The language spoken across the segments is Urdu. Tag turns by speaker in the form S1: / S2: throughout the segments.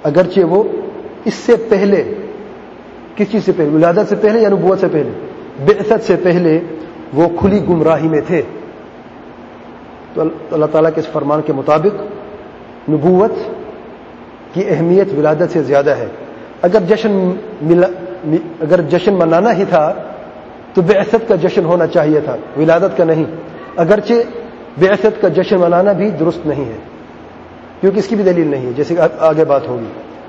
S1: اگرچہ وہ اس سے پہلے، کس چیز سے پہلے؟ ولادت سے پہلے یا نبوت سے پہلے؟ بعثت سے پہلے وہ کھلی گمراہی میں تھے. تو اللہ تعالیٰ کے اس فرمان کے مطابق نبوت کی اہمیت ولادت سے زیادہ ہے. اگر جشن منانا ہی تھا تو بعثت کا جشن ہونا چاہیے تھا، ولادت کا نہیں. اگرچہ بعثت کا جشن منانا بھی درست نہیں ہے، کیونکہ اس کی بھی دلیل نہیں ہے، جیسے کہ آگے بات ہوگی.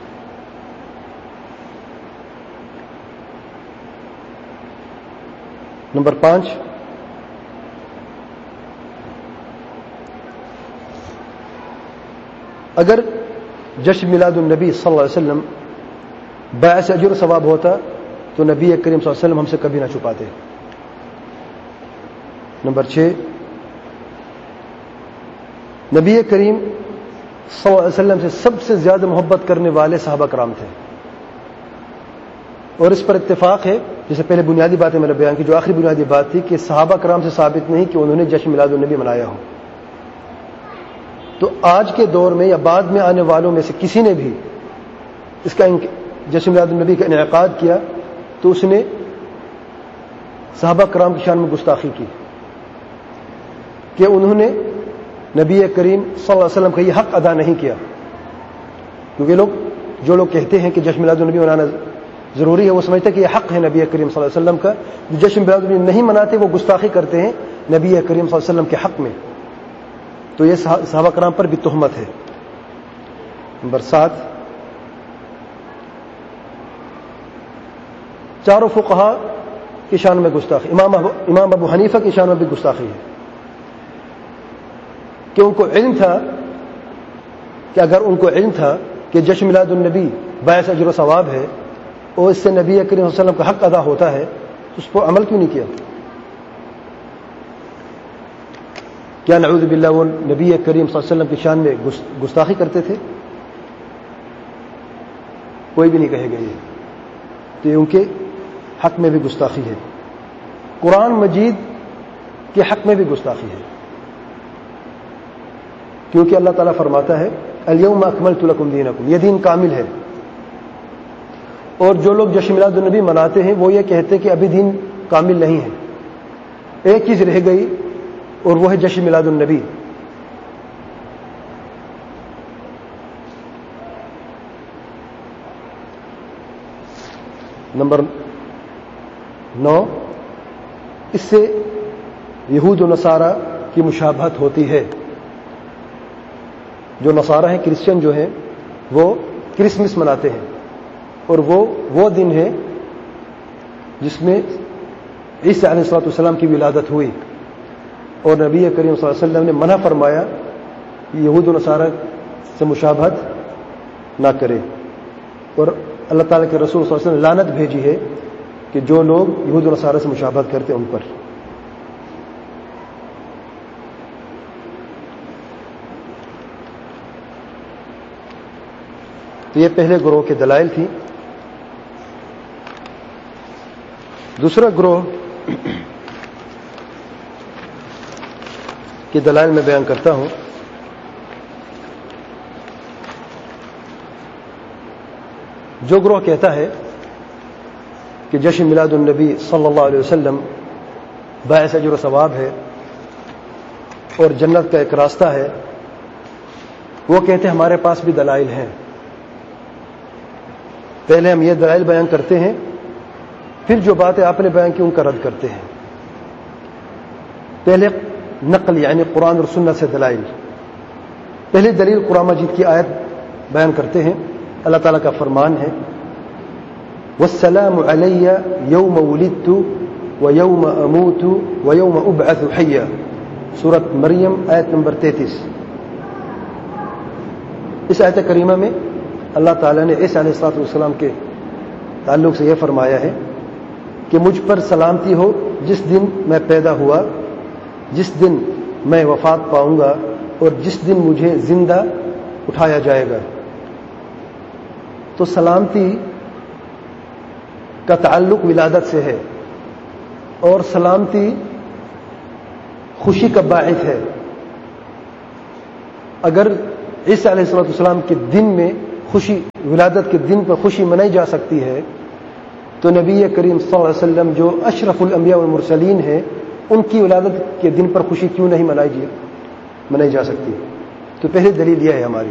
S1: نمبر 5، اگر جشن میلاد النبی صلی اللہ علیہ وسلم باعث اجر و ثواب ہوتا تو نبی کریم صلی اللہ علیہ وسلم ہم سے کبھی نہ چھپاتے. نمبر 6، نبی کریم صلی اللہ علیہ وسلم سے سب سے زیادہ محبت کرنے والے صحابہ کرام تھے، اور اس پر اتفاق ہے، جیسے پہلے بنیادی باتیں میں نے بیان کی. جو آخری بنیادی بات تھی کہ صحابہ کرام سے ثابت نہیں کہ انہوں نے جشن میلاد النبی منایا ہو. تو آج کے دور میں یا بعد میں آنے والوں میں سے کسی نے بھی اس کا جشن میلاد النبی کا انعقاد کیا تو اس نے صحابہ کرام کی شان میں گستاخی کی کہ انہوں نے نبی کریم صلی اللہ علیہ وسلم کا یہ حق ادا نہیں کیا. کیونکہ جو لوگ کہتے ہیں کہ جشن میلاد النبی منانا ضروری ہے، وہ سمجھتے ہیں کہ یہ حق ہے نبی کریم صلی اللہ علیہ وسلم کا. جو جشن میلاد النبی نہیں مناتے وہ گستاخی کرتے ہیں نبی کریم صلی اللہ علیہ وسلم کے حق میں. تو یہ صحابہ کرام پر بھی تہمت ہے. نمبر 7، چاروں فقہا کی شان میں گستاخی. امام ابو حنیفہ کی شان میں بھی گستاخی ہے کہ ان کو علم تھا کہ اگر ان کو علم تھا کہ جشن میلاد النبی باعث اجر و ثواب ہے اور اس سے نبی کریم صلی اللہ علیہ وسلم کا حق ادا ہوتا ہے تو اس پر عمل کیوں نہیں کیا؟ کیا نعوذ باللہ وہ نبی کریم صلی اللہ علیہ وسلم کی شان میں گستاخی کرتے تھے؟ کوئی بھی نہیں کہے گا یہ. تو ان کے حق میں بھی گستاخی ہے. قرآن مجید کے حق میں بھی گستاخی ہے، کیونکہ اللہ تعالیٰ فرماتا ہے الیوم اکملت لکم دینکم، یہ دین کامل ہے. اور جو لوگ جشن میلاد النبی مناتے ہیں وہ یہ کہتے ہیں کہ ابھی دین کامل نہیں ہے، ایک چیز رہ گئی اور وہ ہے جشن میلاد النبی. نمبر 9، اس سے یہود و نصارہ کی مشابہت ہوتی ہے. جو نصارہ ہیں، کرسچن جو ہیں، وہ کرسمس مناتے ہیں اور وہ دن ہے جس میں عیسیٰ علیہ السلام کی ولادت ہوئی. اور نبی کریم صلی اللہ علیہ وسلم نے منع فرمایا کہ یہود و نصارہ سے مشابہت نہ کرے. اور اللہ تعالیٰ کے رسول صلی اللہ علیہ وسلم نے لعنت بھیجی ہے کہ جو لوگ یہود و نصارہ سے مشابہت کرتے ہیں ان پر. تو یہ پہلے گروہ کے دلائل تھی. دوسرا گروہ کے دلائل میں بیان کرتا ہوں. جو گروہ کہتا ہے کہ جشن میلاد النبی صلی اللہ علیہ وسلم باعث اجر و ثواب ہے اور جنت کا ایک راستہ ہے، وہ کہتے ہیں ہمارے پاس بھی دلائل ہیں. پہلے ہم یہ دلائل بیان کرتے ہیں، پھر جو باتیں آپ نے بیان کی ان کا رد کرتے ہیں. پہلے نقل یعنی قرآن اور سنت سے دلائل. پہلی دلیل قرآن مجید کی آیت بیان کرتے ہیں. اللہ تعالیٰ کا فرمان ہے وَالسَّلَامُ عَلَيَّ يَوْمَ وُلِدْتُ وَيَوْمَ أَمُوتُ وَيَوْمَ أُبْعَثُ حَيًّا، سورۃ مریم آیت نمبر 33. اس آیت کریمہ میں اللہ تعالیٰ نے عیسیٰ علیہ السلام کے تعلق سے یہ فرمایا ہے کہ مجھ پر سلامتی ہو جس دن میں پیدا ہوا، جس دن میں وفات پاؤں گا اور جس دن مجھے زندہ اٹھایا جائے گا. تو سلامتی کا تعلق ولادت سے ہے اور سلامتی خوشی کا باعث ہے. اگر عیسیٰ علیہ السلام کے دن میں خوشی ولادت کے دن پر خوشی منائی جا سکتی ہے تو نبی کریم صلی اللہ علیہ وسلم جو اشرف الانبیاء والمرسلین ہیں ان کی ولادت کے دن پر خوشی کیوں نہیں منائی جا سکتی؟ تو پہلی دلیل یہ ہے ہماری.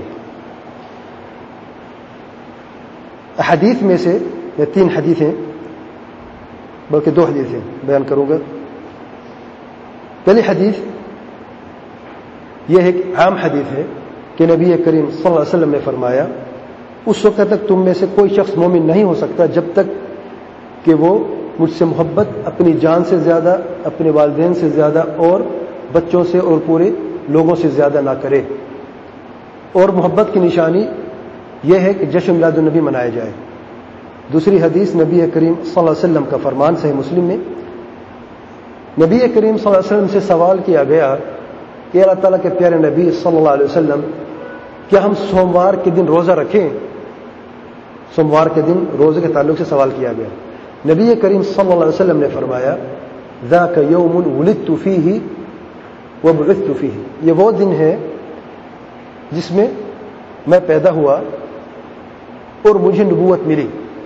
S1: حدیث میں سے میں 3 حدیثیں بلکہ 2 حدیثیں بیان کروں گا. پہلی حدیث یہ ایک عام حدیث ہے کہ نبی کریم صلی اللہ علیہ وسلم نے فرمایا اس وقت تک تم میں سے کوئی شخص مومن نہیں ہو سکتا جب تک کہ وہ مجھ سے محبت اپنی جان سے زیادہ، اپنے والدین سے زیادہ اور بچوں سے اور پورے لوگوں سے زیادہ نہ کرے. اور محبت کی نشانی یہ ہے کہ جشن میلاد النبی منایا جائے. دوسری حدیث نبی کریم صلی اللہ علیہ وسلم کا فرمان صحیح مسلم میں نبی کریم صلی اللہ علیہ وسلم سے سوال کیا گیا کہ اللہ تعالیٰ کے پیارے نبی صلی اللہ علیہ وسلم کیا ہم سوموار کے دن روزہ رکھیں؟ سوموار کے دن روزے کے تعلق سے سوال کیا گیا. نبی کریم صلی اللہ علیہ وسلم نے فرمایا ذاک یوم ولدت فیہ وبعثت فیہ، یہ وہ دن ہے جس میں میں پیدا ہوا اور مجھے نبوت ملی.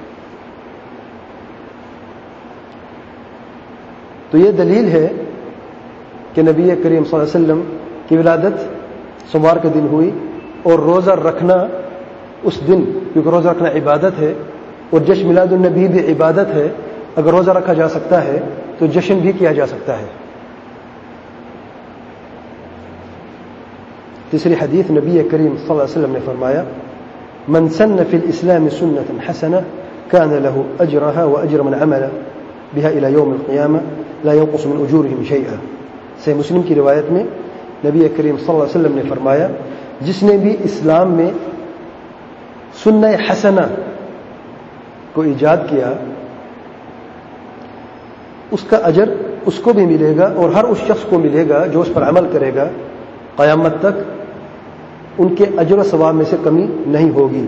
S1: تو یہ دلیل ہے کہ نبی کریم صلی اللہ علیہ وسلم کی ولادت سوموار کے دن ہوئی اور روزہ رکھنا اس دن، کیونکہ روزہ رکھنا عبادت ہے اور جشن میلاد النبی بھی عبادت ہے، اگر روزہ رکھا جا سکتا ہے تو جشن بھی کیا جا سکتا ہے. تیسری حدیث نبی کریم صلی اللہ علیہ وسلم نے فرمایا من سن فی الاسلام سنة حسنة كان له اجرها واجر من عمل بها الى يوم القيامة لا ينقص من اجورهم شيئا. صحیح مسلم کی روایت میں نبی کریم صلی اللہ علیہ وسلم نے فرمایا جس نے بھی اسلام میں سنہ حسنہ کو ایجاد کیا اس کا اجر اس کو بھی ملے گا اور ہر اس شخص کو ملے گا جو اس پر عمل کرے گا، قیامت تک ان کے اجر و ثواب میں سے کمی نہیں ہوگی.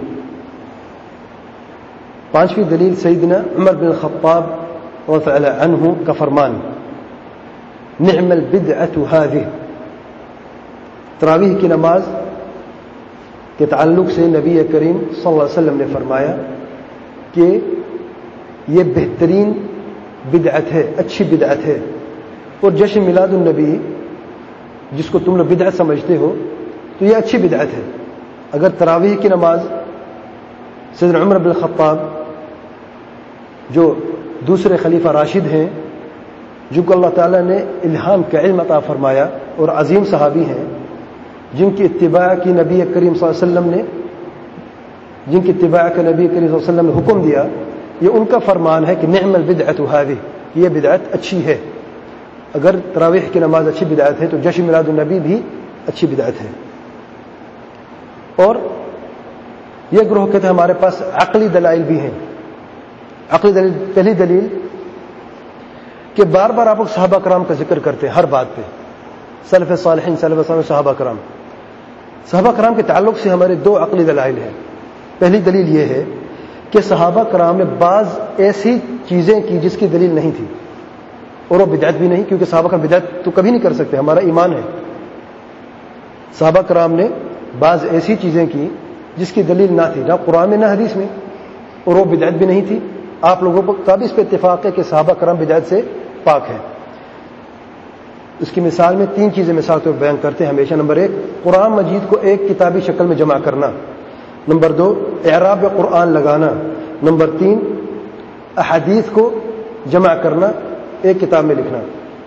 S1: 5ویں دلیل سیدنا عمر بن الخطاب رضی اللہ عنہ کا فرمان نعم البدعۃ هذه. تراویح کی نماز کے تعلق سے نبی کریم صلی اللہ علیہ وسلم نے فرمایا کہ یہ بہترین بدعت ہے، اچھی بدعت ہے. اور جشن میلاد النبی جس کو تم لوگ بدعت سمجھتے ہو تو یہ اچھی بدعت ہے. اگر تراویح کی نماز سیدنا عمر بن الخطاب جو دوسرے خلیفہ راشد ہیں جن کو اللہ تعالیٰ نے الہام کا علم عطا فرمایا اور عظیم صحابی ہیں جن کی اتباع کی نبی کریم صلی اللہ علیہ وسلم نے جن کی اتباع کا نبی کریم صلی اللہ علیہ وسلم نے حکم دیا، یہ ان کا فرمان ہے کہ نعم البدعۃ هذه، یہ بدعت اچھی ہے. اگر تراویح کی نماز اچھی بدعت ہے تو جشن میلاد النبی بھی اچھی بدعت ہے. اور یہ گروہ کہتے ہیں ہمارے پاس عقلی دلائل بھی ہیں. عقلی دلیل، پہلی دلیل کہ بار بار آپ لوگ صحابہ کرام کا ذکر کرتے ہیں ہر بات پہ، سلف صالحین، سلف صالح، صحابہ کرام. صحابہ کرام کے تعلق سے ہمارے 2 عقلی دلائل ہیں. پہلی دلیل یہ ہے کہ صحابہ کرام نے بعض ایسی چیزیں کی جس کی دلیل نہیں تھی اور وہ بدعت بھی نہیں، کیونکہ صحابہ کا بدعت تو کبھی نہیں کر سکتے، ہمارا ایمان ہے. صحابہ کرام نے بعض ایسی چیزیں کی جس کی دلیل نہ تھی، نہ قرآن میں نہ حدیث میں، اور وہ بدعت بھی نہیں تھی. آپ لوگوں کا بھی اس پہ اتفاق ہے کہ صحابہ کرام بدعت سے پاک ہے. اس کی مثال میں 3 چیزیں مثال طور پر بیان کرتے ہیں ہمیشہ. نمبر 1 قرآن مجید کو ایک کتابی شکل میں جمع کرنا. نمبر 2 اعراب قرآن لگانا. نمبر 3 احادیث کو جمع کرنا، ایک کتاب میں لکھنا.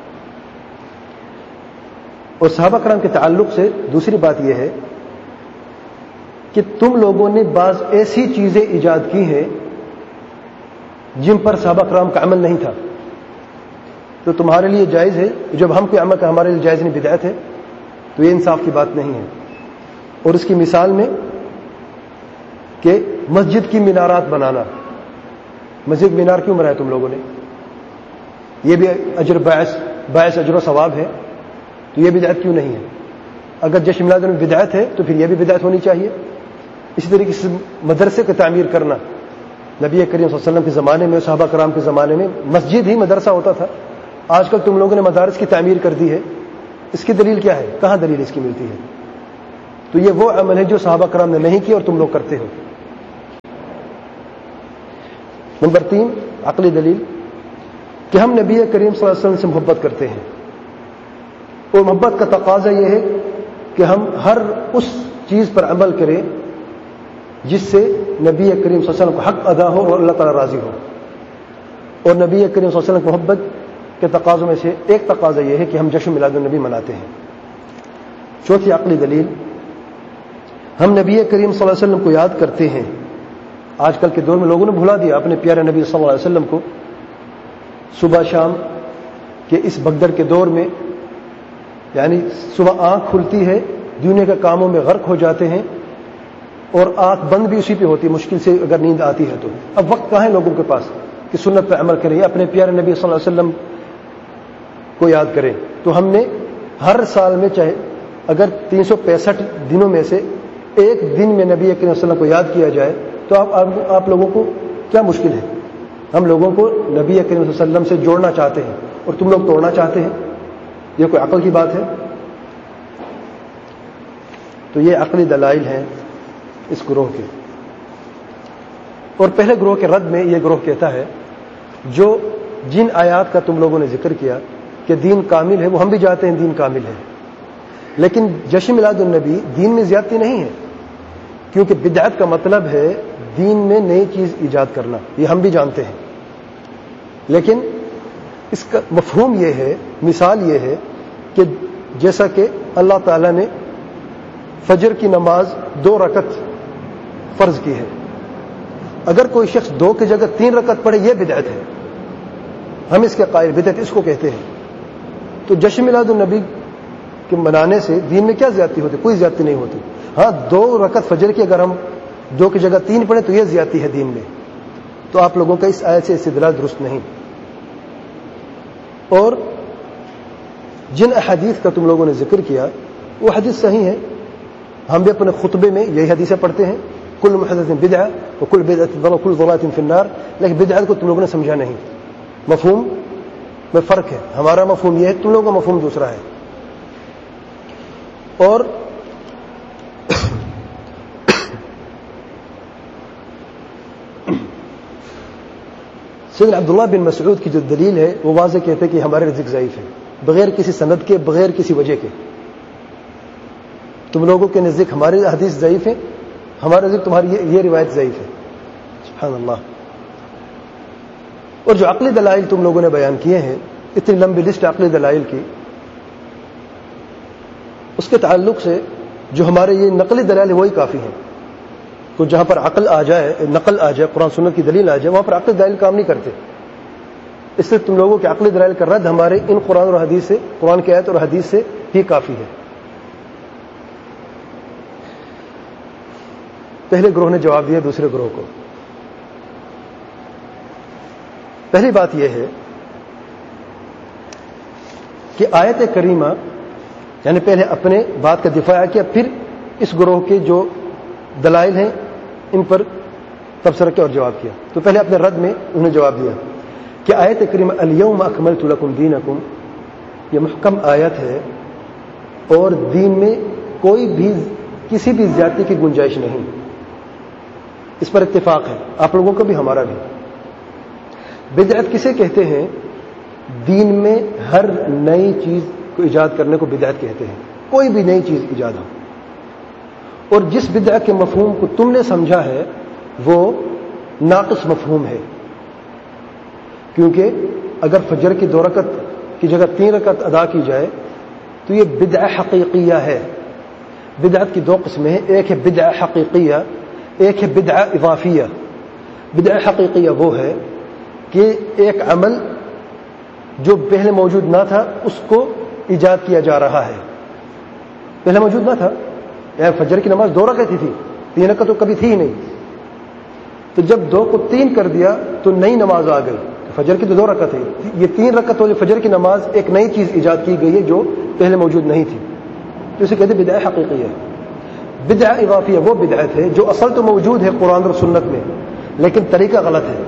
S1: اور صحابہ کرام کے تعلق سے دوسری بات یہ ہے کہ تم لوگوں نے بعض ایسی چیزیں ایجاد کی ہیں جن پر صحابہ کرام کا عمل نہیں تھا، تو تمہارے لیے جائز ہے. جب ہم کوئی عمل کا ہمارے لیے جائز نہیں، بدعت ہے، تو یہ انصاف کی بات نہیں ہے. اور اس کی مثال میں کہ مسجد کی مینارات بنانا. مسجد مینار کیوں بنایا تم لوگوں نے؟ یہ بھی اجر باعث اجر و ثواب ہے، تو یہ بدعت کیوں نہیں ہے؟ اگر جشن میلاد میں بدعت ہے تو پھر یہ بھی بدعت ہونی چاہیے. اسی طریقے سے مدرسے کی تعمیر کرنا. نبی کریم صلی اللہ علیہ وسلم کے زمانے میں، صحابہ کرام کے زمانے میں مسجد ہی مدرسہ ہوتا تھا. آج کل تم لوگوں نے مدارس کی تعمیر کر دی ہے. اس کی دلیل کیا ہے؟ کہاں دلیل اس کی ملتی ہے؟ تو یہ وہ عمل ہے جو صحابہ کرام نے نہیں کیا اور تم لوگ کرتے ہو. نمبر 3 عقلی دلیل کہ ہم نبی کریم صلی اللہ علیہ وسلم سے محبت کرتے ہیں، اور محبت کا تقاضا یہ ہے کہ ہم ہر اس چیز پر عمل کریں جس سے نبی کریم صلی اللہ علیہ وسلم کو حق ادا ہو اور اللہ تعالیٰ راضی ہو. اور نبی کریم صلی اللہ علیہ وسلم کی محبت کے تقاضوں میں سے ایک تقاضا یہ ہے کہ ہم جشن میلاد النبی مناتے ہیں. چوتھی عقلی دلیل، ہم نبی کریم صلی اللہ علیہ وسلم کو یاد کرتے ہیں. آج کل کے دور میں لوگوں نے بھلا دیا اپنے پیارے نبی صلی اللہ علیہ وسلم کو. صبح شام کے اس بگدڑ کے دور میں، یعنی صبح آنکھ کھلتی ہے، دنیا کے کاموں میں غرق ہو جاتے ہیں، اور آنکھ بند بھی اسی پہ ہوتی ہے، مشکل سے اگر نیند آتی ہے تو. اب وقت کہاں ہے لوگوں کے پاس کہ سنت پہ عمل کریں، اپنے پیارے نبی صلی اللہ علیہ وسلم کو یاد کریں. تو ہم نے ہر سال میں، چاہے اگر 365 دنوں میں سے ایک دن میں نبی کریم صلی اللہ علیہ وسلم کو یاد کیا جائے تو آپ لوگوں کو کیا مشکل ہے؟ ہم لوگوں کو نبی کریم صلی اللہ علیہ وسلم سے جوڑنا چاہتے ہیں اور تم لوگ توڑنا چاہتے ہیں. یہ کوئی عقل کی بات ہے؟ تو یہ عقلی دلائل ہیں اس گروہ کے. اور پہلے گروہ کے رد میں یہ گروہ کہتا ہے جو جن آیات کا تم لوگوں نے ذکر کیا کہ دین کامل ہے، وہ ہم بھی جاتے ہیں دین کامل ہے، لیکن جشن میلاد النبی دین میں زیادتی نہیں ہے، کیونکہ بدعت کا مطلب ہے دین میں نئی چیز ایجاد کرنا، یہ ہم بھی جانتے ہیں. لیکن اس کا مفہوم یہ ہے، مثال یہ ہے کہ جیسا کہ اللہ تعالیٰ نے فجر کی نماز 2 رکعت فرض کی ہے، اگر کوئی شخص 2 کی جگہ 3 رکعت پڑھے یہ بدعت ہے، ہم اس کے قائل، بدعت اس کو کہتے ہیں. تو جشن میلاد النبی کے منانے سے دین میں کیا زیادتی ہوتی؟ کوئی زیادتی نہیں ہوتی. ہاں 2 رکعت فجر کی اگر ہم 2 کی جگہ 3 پڑھیں تو یہ زیادتی ہے دین میں. تو آپ لوگوں کا اس آیت سے استدلال درست نہیں. اور جن احادیث کا تم لوگوں نے ذکر کیا وہ حدیث صحیح ہے، ہم بھی اپنے خطبے میں یہی حدیثیں پڑھتے ہیں، کل محدث بدعہ وکل بدعۃ ضلالہ وکل ضلالۃ فی النار. لیکن بدعت کو تم لوگوں نے سمجھا نہیں، مفہوم میں فرق ہے. ہمارا مفہوم یہ ہے، تم لوگوں کا مفہوم دوسرا ہے. اور سیدنا عبداللہ بن مسعود کی جو دلیل ہے وہ واضح کہتے ہیں کہ ہمارے رزق ضعیف ہے، بغیر کسی سند کے، بغیر کسی وجہ کے. تم لوگوں کے نزدیک ہمارے حدیث ضعیف ہے، ہمارے نزدیک تمہاری یہ روایت ضعیف ہے. سبحان اللہ. اور جو عقلی دلائل تم لوگوں نے بیان کیے ہیں، اتنی لمبی لسٹ عقلی دلائل کی، اس کے تعلق سے جو ہمارے یہ نقلی دلائل ہے وہی کافی ہیں. تو جہاں پر عقل آ جائے، نقل آ جائے، قرآن سنت کی دلیل آ جائے، وہاں پر عقلی دلائل کام نہیں کرتے. اس سے تم لوگوں کے عقلی دلائل کا رد ہمارے ان قرآن اور حدیث سے، قرآن کی آیت اور حدیث سے ہی کافی ہے. پہلے گروہ نے جواب دیا دوسرے گروہ کو. پہلی بات یہ ہے کہ آیت کریمہ، یعنی پہلے اپنے بات کا دفاع کیا، پھر اس گروہ کے جو دلائل ہیں ان پر تبصرہ کیا اور جواب کیا. تو پہلے اپنے رد میں انہوں نے جواب دیا کہ آیت کریمہ الیوم اکملت لکم دینکم یہ محکم آیت ہے، اور دین میں کوئی بھی کسی بھی زیادتی کی گنجائش نہیں. اس پر اتفاق ہے آپ لوگوں کا بھی ہمارا بھی. بدعت کسے کہتے ہیں؟ دین میں ہر نئی چیز کو ایجاد کرنے کو بدعت کہتے ہیں، کوئی بھی نئی چیز ایجاد ہو. اور جس بدعت کے مفہوم کو تم نے سمجھا ہے وہ ناقص مفہوم ہے، کیونکہ اگر فجر کی 2 رکعت کی جگہ 3 رکعت ادا کی جائے تو یہ بدعہ حقیقیہ ہے. بدعت کی 2 قسمیں ہیں، ایک ہے بدعہ حقیقیہ، ایک ہے بدعہ اضافیہ. بدعہ حقیقیہ وہ ہے کہ ایک عمل جو پہلے موجود نہ تھا اس کو ایجاد کیا جا رہا ہے. پہلے موجود نہ تھا، یعنی فجر کی نماز 2 رکعت تھی، 3 رکعت تو کبھی تھی ہی نہیں. تو جب 2 کو 3 کر دیا تو نئی نماز آ گئی. فجر کی تو 2 رکعت ہے، یہ 3 رکعت والی فجر کی نماز ایک نئی چیز ایجاد کی گئی ہے جو پہلے موجود نہیں تھی. تو اسے کہتے ہیں بدعہ حقیقیہ. بدعہ اضافیہ وہ بدعت ہے جو اصل تو موجود ہے قرآن اور سنت میں، لیکن طریقہ غلط ہے.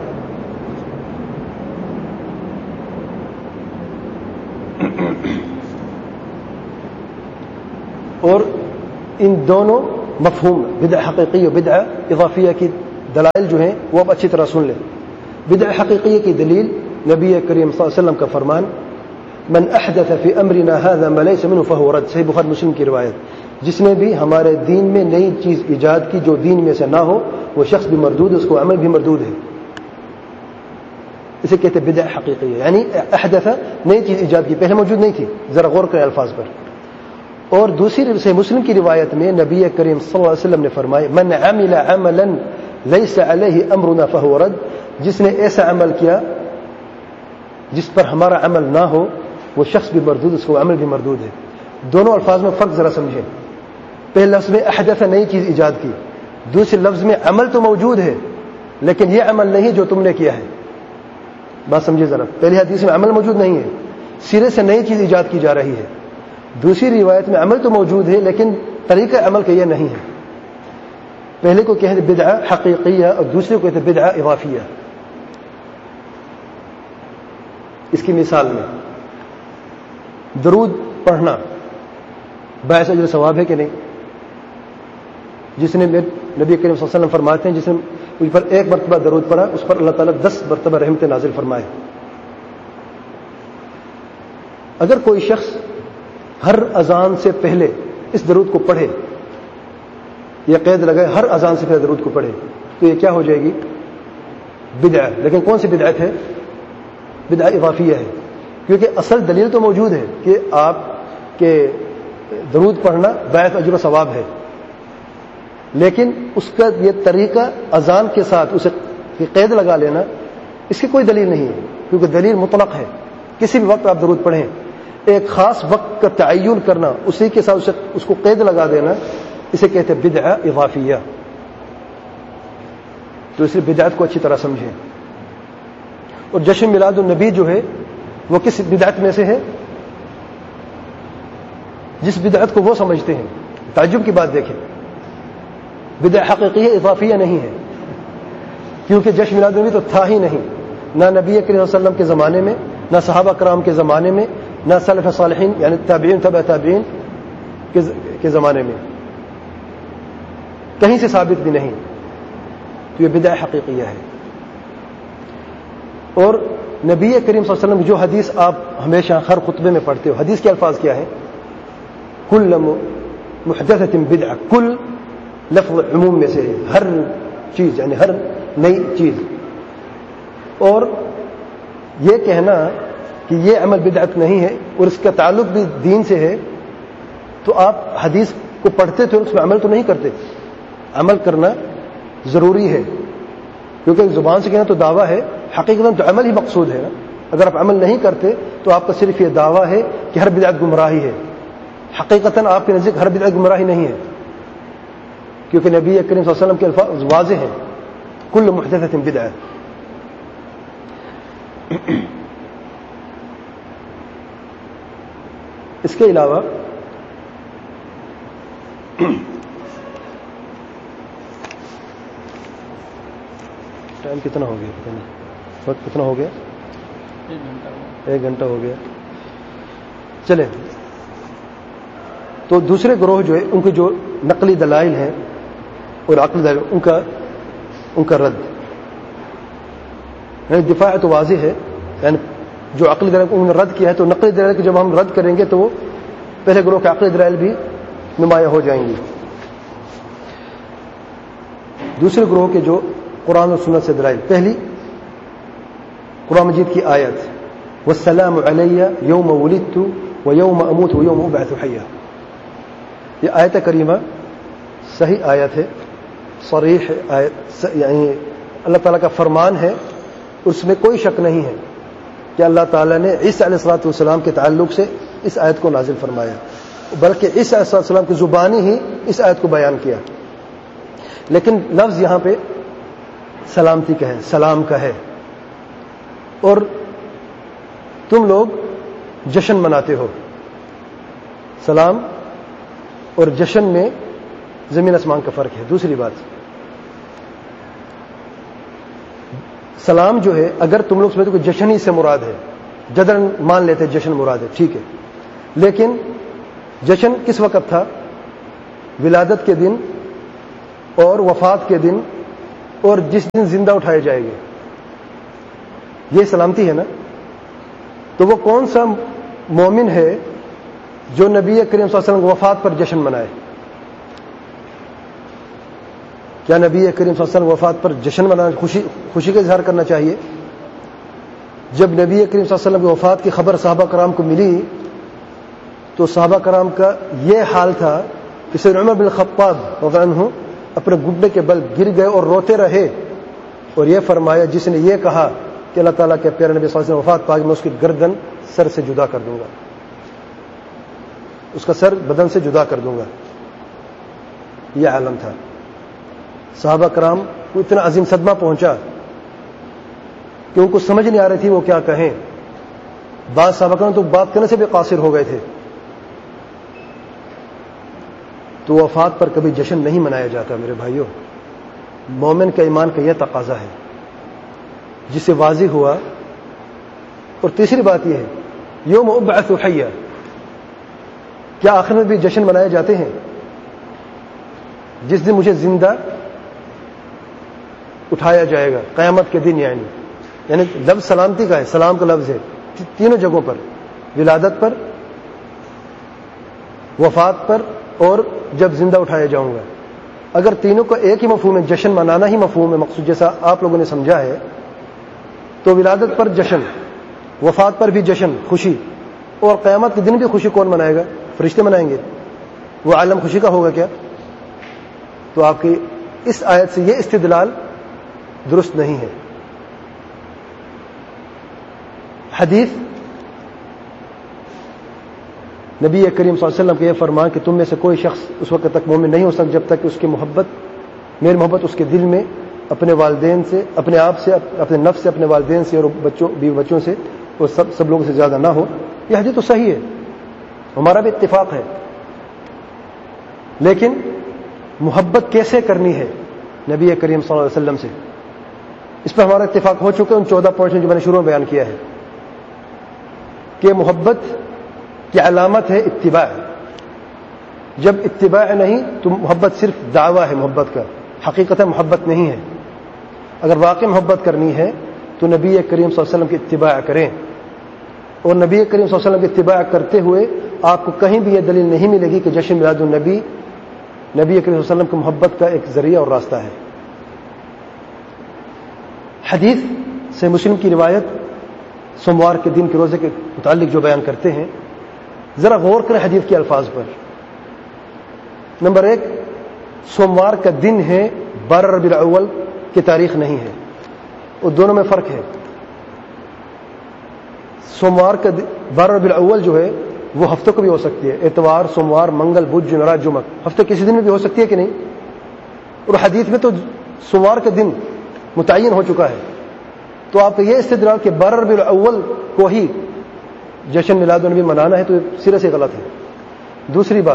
S1: اور ان دونوں مفہوم بدعہ حقیقی اور بدعہ اضافیہ کی دلائل جو ہیں وہ اب اچھی طرح سن لیں. بدعہ حقیقیہ کی دلیل نبی کریم صلی اللہ علیہ وسلم کا فرمان من احدث فی امرنا هذا ما ليس منه فهو رد، صحیح بخاری مسلم کی روایت، جس نے بھی ہمارے دین میں نئی چیز ایجاد کی جو دین میں سے نہ ہو وہ شخص بھی مردود ہے، اس کو عمل بھی مردود ہے. اسے کہتے ہیں بدعہ حقیقیہ، یعنی احدث نئی چیز ایجاد کی، پہلے موجود نہیں تھی. ذرا غور کریں الفاظ پر. اور دوسری صحیح مسلم کی روایت میں نبی کریم صلی اللہ علیہ وسلم نے فرمایا من عمل عملا ليس عليه امرنا فهو رد، جس نے ایسا عمل کیا جس پر ہمارا عمل نہ ہو وہ شخص بھی مردود، اس کو عمل بھی مردود ہے. دونوں الفاظ میں فرق ذرا سمجھیں. پہلے لفظ میں احدث نئی چیز ایجاد کی، دوسرے لفظ میں عمل تو موجود ہے لیکن یہ عمل نہیں جو تم نے کیا ہے. بات سمجھے ذرا. پہلی حدیث میں عمل موجود نہیں ہے، سرے سے نئی چیز ایجاد کی جا رہی ہے. دوسری روایت میں عمل تو موجود ہے لیکن طریقہ عمل کا یہ نہیں ہے. پہلے کو کہتے ہیں بدعہ حقیقیہ اور دوسرے کو کہتے ہیں بدعہ اضافیہ. اس کی مثال میں درود پڑھنا باعث اجر ثواب ہے کہ نہیں؟ جس نے نبی کریم صلی اللہ علیہ وسلم فرماتے ہیں جس نے اس پر ایک مرتبہ درود پڑھا اس پر اللہ تعالیٰ 10 مرتبہ رحمت نازل فرمائے. اگر کوئی شخص ہر اذان سے پہلے اس درود کو پڑھے، یہ قید لگائے ہر اذان سے پہلے درود کو پڑھے، تو یہ کیا ہو جائے گی؟ بدعہ. لیکن کون سی بدعت ہے؟ بدعہ اضافیہ ہے. کیونکہ اصل دلیل تو موجود ہے کہ آپ کے درود پڑھنا باعث اجر و ثواب ہے، لیکن اس کا یہ طریقہ اذان کے ساتھ اسے قید لگا لینا اس کی کوئی دلیل نہیں ہے. کیونکہ دلیل مطلق ہے، کسی بھی وقت آپ درود پڑھیں. ایک خاص وقت کا تعین کرنا، اسی کے ساتھ اس کو قید لگا دینا، اسے کہتے ہیں بدعہ اضافیہ. تو اس لیے بدعت کو اچھی طرح سمجھیں. اور جشن میلاد النبی جو ہے وہ کس بدعت میں سے ہے؟ جس بدعت کو وہ سمجھتے ہیں. تعجب کی بات دیکھیں، بدعہ حقیقیہ اضافیہ نہیں ہے، کیونکہ جشن میلاد النبی تو تھا ہی نہیں، نہ نبی کریم صلی اللہ علیہ وسلم کے زمانے میں، نہ صحابہ کرام کے زمانے میں، نہ سلف صالحین یعنی تابعین تبع تابعین کے زمانے میں، کہیں سے ثابت بھی نہیں. تو یہ بدعہ حقیقیہ ہے. اور نبی کریم صلی اللہ علیہ وسلم کی جو حدیث آپ ہمیشہ ہر خطبے میں پڑھتے ہو، حدیث کے الفاظ کیا ہے؟ کل محدثۃ بدعہ. کل لفظ عموم میں سے ہے، ہر چیز یعنی ہر نئی چیز. اور یہ کہنا کہ یہ عمل بدعت نہیں ہے اور اس کا تعلق بھی دین سے ہے، تو آپ حدیث کو پڑھتے تھے اور اس میں عمل تو نہیں کرتے. عمل کرنا ضروری ہے، کیونکہ زبان سے کہنا تو دعویٰ ہے، حقیقت تو عمل ہی مقصود ہے نا. اگر آپ عمل نہیں کرتے تو آپ کا صرف یہ دعویٰ ہے کہ ہر بدعت گمراہی ہے. حقیقتاً آپ کے نزدیک ہر بدعت گمراہی نہیں ہے، کیونکہ نبی کریم صلی اللہ علیہ وسلم کے الفاظ واضح ہیں، کل محدثۃ بدعہ. اس کے علاوہ ٹائم کتنا ہو گیا؟ پتہ نہیں وقت کتنا ہو گیا؟ 1 گھنٹہ ہو گیا. چلیں. تو دوسرے گروہ جو ہے ان کے جو نقلی دلائل ہیں اور عقلی دلائل ان کا رد، یعنی دفاع تو واضح ہے، یعنی جو عقلی دلائل انہوں نے رد کیا ہے، تو نقلی دلائل کو جب ہم رد کریں گے تو وہ پہلے گروہ کے عقلی دلائل بھی نمایاں ہو جائیں گی. دوسرے گروہ کے جو قرآن و سنت سے دلائل، پہلی قرآن مجید کی آیت والسلام علی یوم ولدت ویوم اموت ویوم ابعث حیا. یہ آیت کریمہ صحیح آیت ہے، صریح آیت، یعنی اللہ تعالیٰ کا فرمان ہے، اس میں کوئی شک نہیں ہے کہ اللہ تعالیٰ نے عیسیٰ علیہ الصلوۃ والسلام کے تعلق سے اس آیت کو نازل فرمایا، بلکہ عیسیٰ علیہ السلام کی زبانی ہی اس آیت کو بیان کیا. لیکن لفظ یہاں پہ سلامتی کا ہے، سلام کا ہے. اور تم لوگ جشن مناتے ہو. سلام اور جشن میں زمین آسمان کا فرق ہے. دوسری بات، سلام جو ہے اگر تم لوگ سمجھتے کہ جشن ہی سے مراد ہے، جدرن مان لیتے جشن مراد ہے، ٹھیک ہے، لیکن جشن کس وقت تھا؟ ولادت کے دن اور وفات کے دن اور جس دن زندہ اٹھائے جائیں گے. یہ سلامتی ہے نا. تو وہ کون سا مومن ہے جو نبی کریم صلی اللہ علیہ وسلم وفات پر جشن منائے؟ کیا نبی کریم صلی اللہ علیہ وسلم وفات پر جشن منانا خوشی کا اظہار کرنا چاہیے؟ جب نبی کریم صلی اللہ علیہ وسلم کی وفات کی خبر صحابہ کرام کو ملی تو صحابہ کرام کا یہ حال تھا کہ سیدنا عمر بن الخطاب رضی اللہ عنہ اپنے گھٹنے کے بل گر گئے اور روتے رہے اور یہ فرمایا جس نے یہ کہا کہ اللہ تعالیٰ کے پیارے نبی صلی اللہ علیہ وسلم وفات پا کے میں اس کی گردن سر سے جدا کر دوں گا، اس کا سر بدن سے جدا کر دوں گا. یہ عالم تھا. صحابہ کرام کو اتنا عظیم صدمہ پہنچا کہ ان کو سمجھ نہیں آ رہی تھی وہ کیا کہیں. بعض صحابہ کرام تو بات کرنے سے بھی قاصر ہو گئے تھے. تو وفات پر کبھی جشن نہیں منایا جاتا میرے بھائیوں. مومن کا ایمان کا یہ تقاضا ہے جس سے واضح ہوا. اور تیسری بات یہ ہے یوم ابعث حیا، کیا آخر میں بھی جشن منائے جاتے ہیں؟ جس دن مجھے زندہ اٹھایا جائے گا قیامت کے دن. یعنی لفظ سلامتی کا ہے، سلام کا لفظ ہے تینوں جگہوں پر، ولادت پر، وفات پر اور جب زندہ اٹھایا جاؤں گا. اگر تینوں کو ایک ہی مفہوم ہے، جشن منانا ہی مفہوم ہے مقصود جیسا آپ لوگوں نے سمجھا ہے، تو ولادت پر جشن، وفات پر بھی جشن خوشی، اور قیامت کے دن بھی خوشی کون منائے گا؟ فرشتے منائیں گے. وہ عالم خوشی کا ہوگا کیا؟ تو آپ کی اس آیت سے یہ استدلال درست نہیں ہے. حدیث نبی کریم صلی اللہ علیہ وسلم کا یہ فرمان کہ تم میں سے کوئی شخص اس وقت تک مومن نہیں ہو سکتا جب تک کہ اس کی محبت، میری محبت اس کے دل میں اپنے والدین سے، اپنے آپ سے، اپنے نفس سے، اپنے والدین سے اور بچوں، بیوی بچوں سے اور سب لوگوں سے زیادہ نہ ہو. یہ حدیث تو صحیح ہے، ہمارا بھی اتفاق ہے. لیکن محبت کیسے کرنی ہے نبی کریم صلی اللہ علیہ وسلم سے، اس پر ہمارا اتفاق ہو چکا ہے ان 14 پوائنٹس جو میں نے شروع میں بیان کیا ہے کہ محبت کی علامت ہے اتباع. جب اتباع نہیں تو محبت صرف دعویٰ ہے، محبت کا حقیقت محبت نہیں ہے. اگر واقعی محبت کرنی ہے تو نبی کریم صلی اللہ علیہ وسلم کی اتباع کریں. اور نبی کریم صلی اللہ علیہ وسلم کی اتباع کرتے ہوئے آپ کو کہیں بھی یہ دلیل نہیں ملے گی کہ جشن میلاد النبی نبی کریم صلی اللہ علیہ وسلم کی محبت کا ایک ذریعہ اور راستہ ہے. حدیث سے مسلم کی روایت سوموار کے دن کے روزے کے متعلق جو بیان کرتے ہیں، ذرا غور کریں حدیث کے الفاظ پر. نمبر 1، سوموار کا دن ہے، 12 ربیع الاول کی تاریخ نہیں ہے، اور دونوں میں فرق ہے. سوموار کا 12 ربیع الاول جو ہے وہ ہفتوں کو بھی ہو سکتی ہے، اتوار، سوموار، منگل، بدھ، جمعرات، جمعہ، ہفتے کسی دن میں بھی ہو سکتی ہے کہ نہیں. اور حدیث میں تو سوموار کا دن متعین ہو چکا ہے. تو آپ کا یہ استدلال کہ 12 ربیع الاول کو ہی جشن میلاد النبی منانا ہے تو سرے سے غلط ہے. دوسری بات،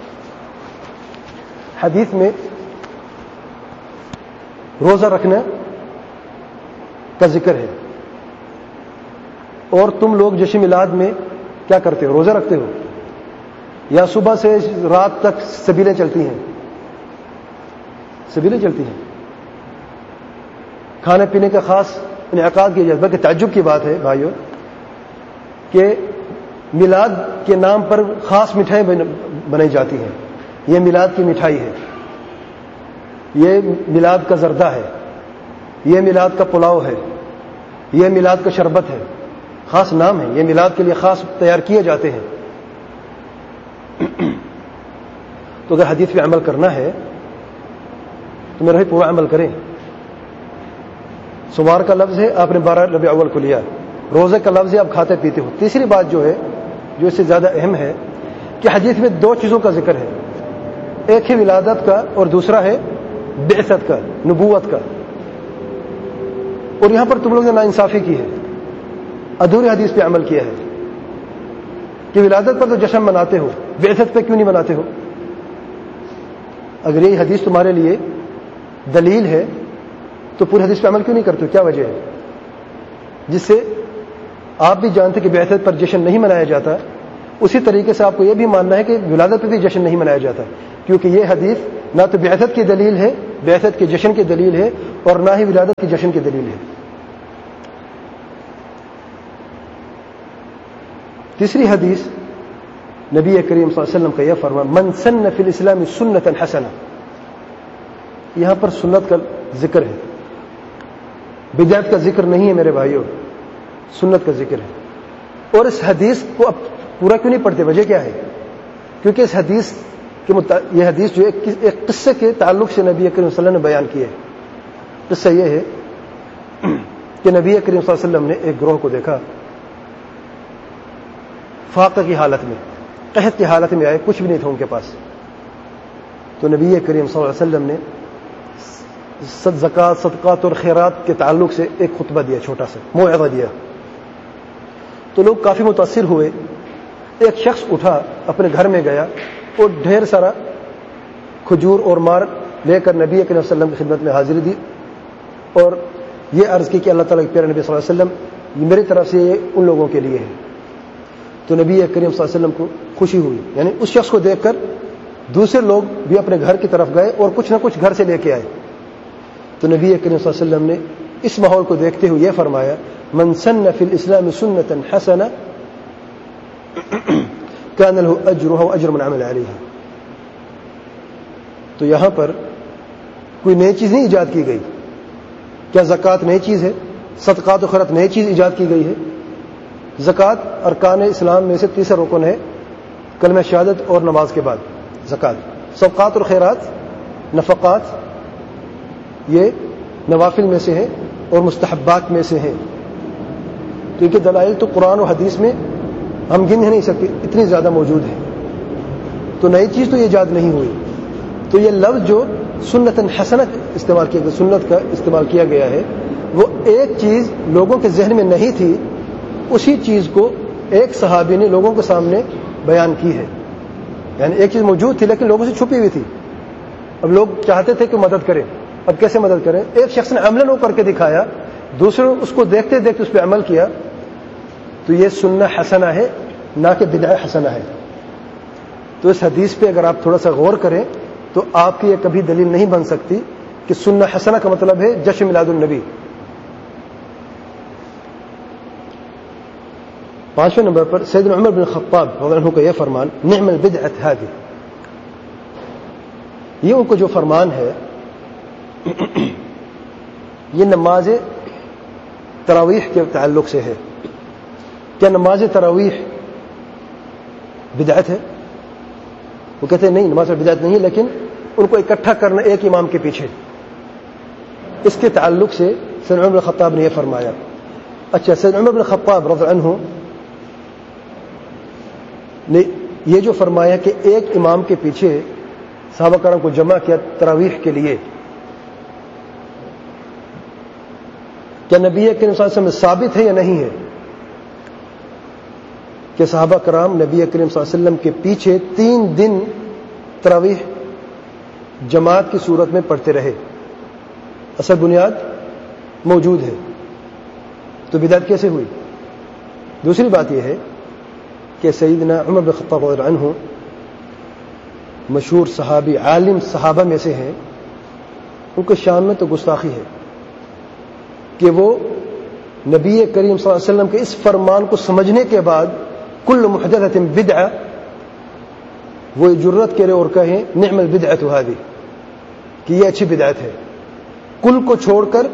S1: حدیث میں روزہ رکھنے کا ذکر ہے، اور تم لوگ جشن میلاد میں کیا کرتے ہو؟ روزہ رکھتے ہو، یا صبح سے رات تک سبیلیں چلتی ہیں؟ سبیلیں چلتی ہیں. کھانے پینے کا خاص انعقاد کیا جاتا ہے. بلکہ تعجب کی بات ہے بھائیو کہ میلاد کے نام پر خاص مٹھائیں بنائی جاتی ہیں. یہ میلاد کی مٹھائی ہے، یہ میلاد کا زردہ ہے، یہ میلاد کا پلاؤ ہے، یہ میلاد کا شربت ہے. خاص نام ہے، یہ میلاد کے لیے خاص تیار کیے جاتے ہیں. تو اگر حدیث پہ عمل کرنا ہے تو میرا ہی پورا عمل کریں. سوموار کا لفظ ہے، آپ نے 12 ربیع اول کو لیا. روزے کا لفظ ہے، آپ کھاتے پیتے ہو. تیسری بات جو ہے جو اس سے زیادہ اہم ہے کہ حدیث میں 2 چیزوں کا ذکر ہے، ایک ہے ولادت کا اور دوسرا ہے بعثت کا، نبوت کا. اور یہاں پر تم لوگوں نے ناانصافی کی ہے، ادھوری حدیث پہ عمل کیا ہے کہ ولادت پر تو جشن مناتے ہو، بعثت پہ کیوں نہیں مناتے ہو؟ اگر یہ حدیث تمہارے لیے دلیل ہے تو پوری حدیث پہ عمل کیوں نہیں کرتے ہو؟ کیا وجہ ہے؟ جس سے آپ بھی جانتے کہ بعثت پر جشن نہیں منایا جاتا، اسی طریقے سے آپ کو یہ بھی ماننا ہے کہ ولادت پہ بھی جشن نہیں منایا جاتا، کیونکہ یہ حدیث نہ تو بعثت کی دلیل ہے، بعثت کے جشن کی دلیل ہے، اور نہ ہی ولادت کی جشن کی دلیل ہے. تیسری حدیث نبی کریم صلی اللہ علیہ وسلم کا یہ فرمان من سن فی الاسلام سنتا حسنہ. یہاں پر سنت کا ذکر ہے, بدعت کا ذکر نہیں ہے میرے بھائیوں, سنت کا ذکر ہے. اور اس حدیث کو اب پورا کیوں نہیں پڑھتے؟ وجہ کیا ہے؟ کیونکہ اس حدیث یہ حدیث جو ایک قصے کے تعلق سے نبی کریم صلی اللہ علیہ وسلم نے بیان کی ہے. قصہ یہ ہے کہ نبی کریم صلی اللہ علیہ وسلم نے ایک گروہ کو دیکھا, فاقہ کی حالت میں, قحط کی حالت میں آئے, کچھ بھی نہیں تھا ان کے پاس. تو نبی کریم صلی اللہ علیہ وسلم نے زکوٰۃ, صدقات اور خیرات کے تعلق سے ایک خطبہ دیا, چھوٹا سا موعظہ دیا. تو لوگ کافی متاثر ہوئے. ایک شخص اٹھا, اپنے گھر میں گیا اور ڈھیر سارا کھجور اور مار لے کر نبی کریم صلی اللہ علیہ وسلم کی خدمت میں حاضری دی اور یہ عرض کی کہ اللہ تعالیٰ کے پیارے نبی صلی اللہ علیہ وسلم یہ میری طرف سے یہ ان لوگوں کے لیے ہے. تو نبی کریم صلی اللہ علیہ وسلم کو خوشی ہوئی, یعنی اس شخص کو دیکھ کر دوسرے لوگ بھی اپنے گھر کی طرف گئے اور کچھ نہ کچھ گھر سے لے کے آئے. تو نبی کریم صلی اللہ علیہ وسلم نے اس ماحول کو دیکھتے ہوئے یہ فرمایا من سن فی الاسلام سنتا حسنہ کان له اجرها واجر من عمل علیہا. تو یہاں پر کوئی نئی چیز نہیں ایجاد کی گئی. کیا زکوٰۃ نئی چیز ہے؟ صدقات و خیرات نئی چیز ایجاد کی گئی ہے؟ زکوٰۃ ارکان اسلام میں سے تیسرا رکن ہے, کلمہ شہادت اور نماز کے بعد زکوٰۃ. صدقات اور خیرات, نفقات, یہ نوافل میں سے ہیں اور مستحبات میں سے ہیں. تو ان کے دلائل تو قرآن و حدیث میں ہم گن نہیں سکتے, اتنی زیادہ موجود ہیں. تو نئی چیز تو یہ ایجاد نہیں ہوئی. تو یہ لفظ جو سنت حسنہ استعمال کیا گیا, سنت کا استعمال کیا گیا ہے, وہ ایک چیز لوگوں کے ذہن میں نہیں تھی, اسی چیز کو ایک صحابی نے لوگوں کے سامنے بیان کی ہے. یعنی ایک چیز موجود تھی لیکن لوگوں سے چھپی ہوئی تھی. اب لوگ چاہتے تھے کہ مدد کریں, اب کیسے مدد کریں؟ ایک شخص نے عملاً وہ کر کے دکھایا, دوسرے اس کو دیکھتے دیکھتے اس پہ عمل کیا. تو یہ سنہ حسنہ ہے, نہ کہ بدعہ حسنہ ہے. تو اس حدیث پہ اگر آپ تھوڑا سا غور کریں تو آپ کی یہ کبھی دلیل نہیں بن سکتی کہ سنہ حسنہ کا مطلب ہے جشن میلاد النبی. 5ویں نمبر پر سیدنا عمر بن خطاب رضی اللہ عنہ کا یہ فرمان نعم البدعۃ هذه. یہ ان کو جو فرمان ہے یہ نماز تراویح کے تعلق سے ہے. کیا نماز تراویح بدعت ہے؟ وہ کہتے ہیں نہیں, نماز بدعت نہیں ہے, لیکن ان کو اکٹھا کرنا ایک امام کے پیچھے, اس کے تعلق سے سیدنا عمر بن خطاب نے یہ فرمایا. اچھا, سیدنا عمر بن خطاب رضی اللہ عنہ نے یہ جو فرمایا کہ ایک امام کے پیچھے صحابہ کرام کو جمع کیا تراویح کے لیے, کیا نبی کریم صلی اللہ علیہ وسلم میں ثابت ہے یا نہیں ہے کہ صحابہ کرام نبی کریم صلی اللہ علیہ وسلم کے پیچھے 3 دن تراویح جماعت کی صورت میں پڑھتے رہے؟ اصل بنیاد موجود ہے, تو بدعت کیسے ہوئی؟ دوسری بات یہ ہے کہ سیدنا عمر بن خطاب رضی اللہ عنہ مشہور صحابی, عالم صحابہ میں سے ہیں. ان کے شان میں تو گستاخی ہے کہ وہ نبی کریم صلی اللہ علیہ وسلم کے اس فرمان کو سمجھنے کے بعد کل محدثۃ بدعہ, وہ جرت کرے اور کہیں نعم البدعۃ هذه, کہ یہ اچھی بدعت ہے. کل کو چھوڑ کر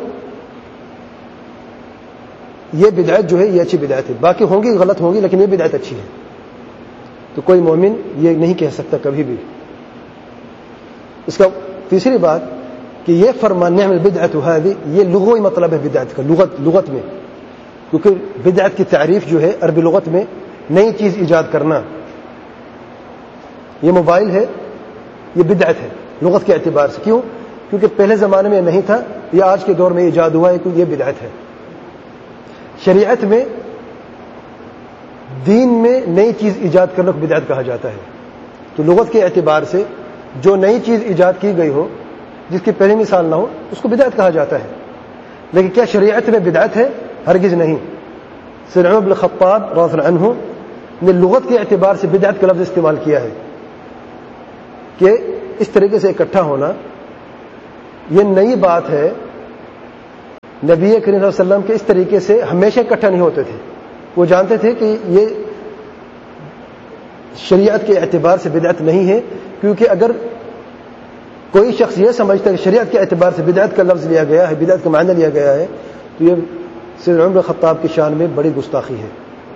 S1: یہ بدعت جو ہے یہ اچھی بدعت ہے, باقی ہوں گی غلط ہوں گی لیکن یہ بدعت اچھی ہے. تو کوئی مومن یہ نہیں کہہ سکتا کبھی بھی. اس کا تیسری بات کہ یہ فرمان نعم البدعۃ هذه یہ لغوی مطلب ہے بدعت کا, لغت میں, کیونکہ بدعت کی تعریف جو ہے عربی لغت میں نئی چیز ایجاد کرنا. یہ موبائل ہے, یہ بدعت ہے لغت کے اعتبار سے. کیوں؟ کیونکہ پہلے زمانے میں نہیں تھا, یہ آج کے دور میں ایجاد ہوا ہے, کیونکہ یہ بدعت ہے. شریعت میں دین میں نئی چیز ایجاد کرنے کو بدعت کہا جاتا ہے. تو لغت کے اعتبار سے جو نئی چیز ایجاد کی گئی ہو, جس کی پہلی مثال نہ ہو, اس کو بدعت کہا جاتا ہے. لیکن کیا شریعت میں بدعت ہے؟ ہرگز نہیں. سیدنا عمر بن خطاب رضی اللہ عنہ نے لغت کے اعتبار سے بدعت کا لفظ استعمال کیا ہے کہ اس طریقے سے اکٹھا ہونا یہ نئی بات ہے. نبی کریم صلی اللہ علیہ وسلم کے اس طریقے سے ہمیشہ اکٹھا نہیں ہوتے تھے. وہ جانتے تھے کہ یہ شریعت کے اعتبار سے بدعت نہیں ہے، کیونکہ اگر کوئی شخص یہ سمجھتا ہے کہ شریعت کے اعتبار سے بدعت کا لفظ لیا گیا ہے، بدعت کا معنی لیا گیا ہے، تو یہ سیدنا عمر خطاب کی شان میں بڑی گستاخی ہے۔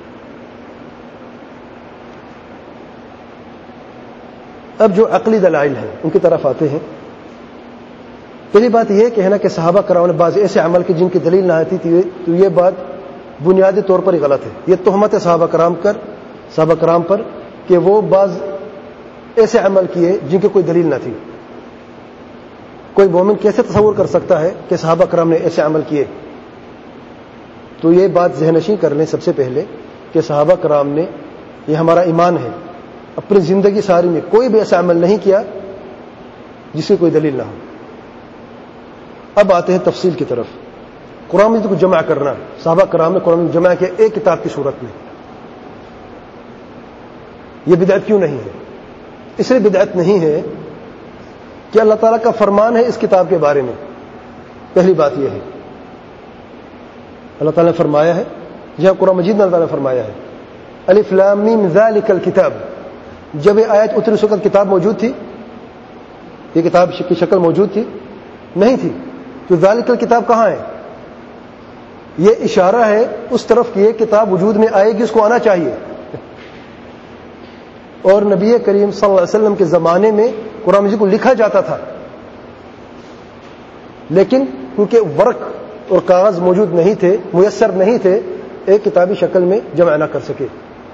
S1: اب جو عقلی دلائل ہیں ان کی طرف آتے ہیں۔ پہلی بات یہ کہنا کہ صحابہ کرام نے بعض ایسے عمل کی جن کی دلیل نہ آتی تھی، تو یہ بات بنیادی طور پر ہی غلط ہے۔ یہ تہمت ہے صحابہ کرام پر کہ وہ بعض ایسے عمل کیے جن کی کوئی دلیل نہ تھی۔ کوئی مومن کیسے تصور کر سکتا ہے کہ صحابہ کرام نے ایسے عمل کیے؟ تو یہ بات ذہن نشین کر لیں سب سے پہلے کہ صحابہ کرام نے، یہ ہمارا ایمان ہے، اپنی زندگی ساری میں کوئی بھی ایسا عمل نہیں کیا جس کی کوئی دلیل نہ ہو۔ اب آتے ہیں تفصیل کی طرف۔ قرآن مجید کو جمع کرنا، صحابہ کرام نے قرآن مجید جمع کیا ایک کتاب کی صورت میں، یہ بدعت کیوں نہیں ہے؟ اس لیے بدعت نہیں ہے کہ اللہ تعالیٰ کا فرمان ہے اس کتاب کے بارے میں۔ پہلی بات یہ ہے، اللہ تعالیٰ نے فرمایا ہے، جہاں قرآن مجید میں اللہ تعالیٰ نے فرمایا ہے الف لام میم ذالک الکتاب، جب یہ آیت اتری اس وقت کتاب موجود تھی؟ یہ کتاب کی شکل موجود تھی؟ نہیں تھی۔ تو ذالک الکتاب کہاں ہے؟ یہ اشارہ ہے اس طرف کہ یہ کتاب وجود میں آئے گی، اس کو آنا چاہیے۔ اور نبی کریم صلی اللہ علیہ وسلم کے زمانے میں قرآن مجید کو لکھا جاتا تھا، لیکن کیونکہ ورق اور کاغذ موجود نہیں تھے، میسر نہیں تھے، ایک کتابی شکل میں جمع نہ کر سکے،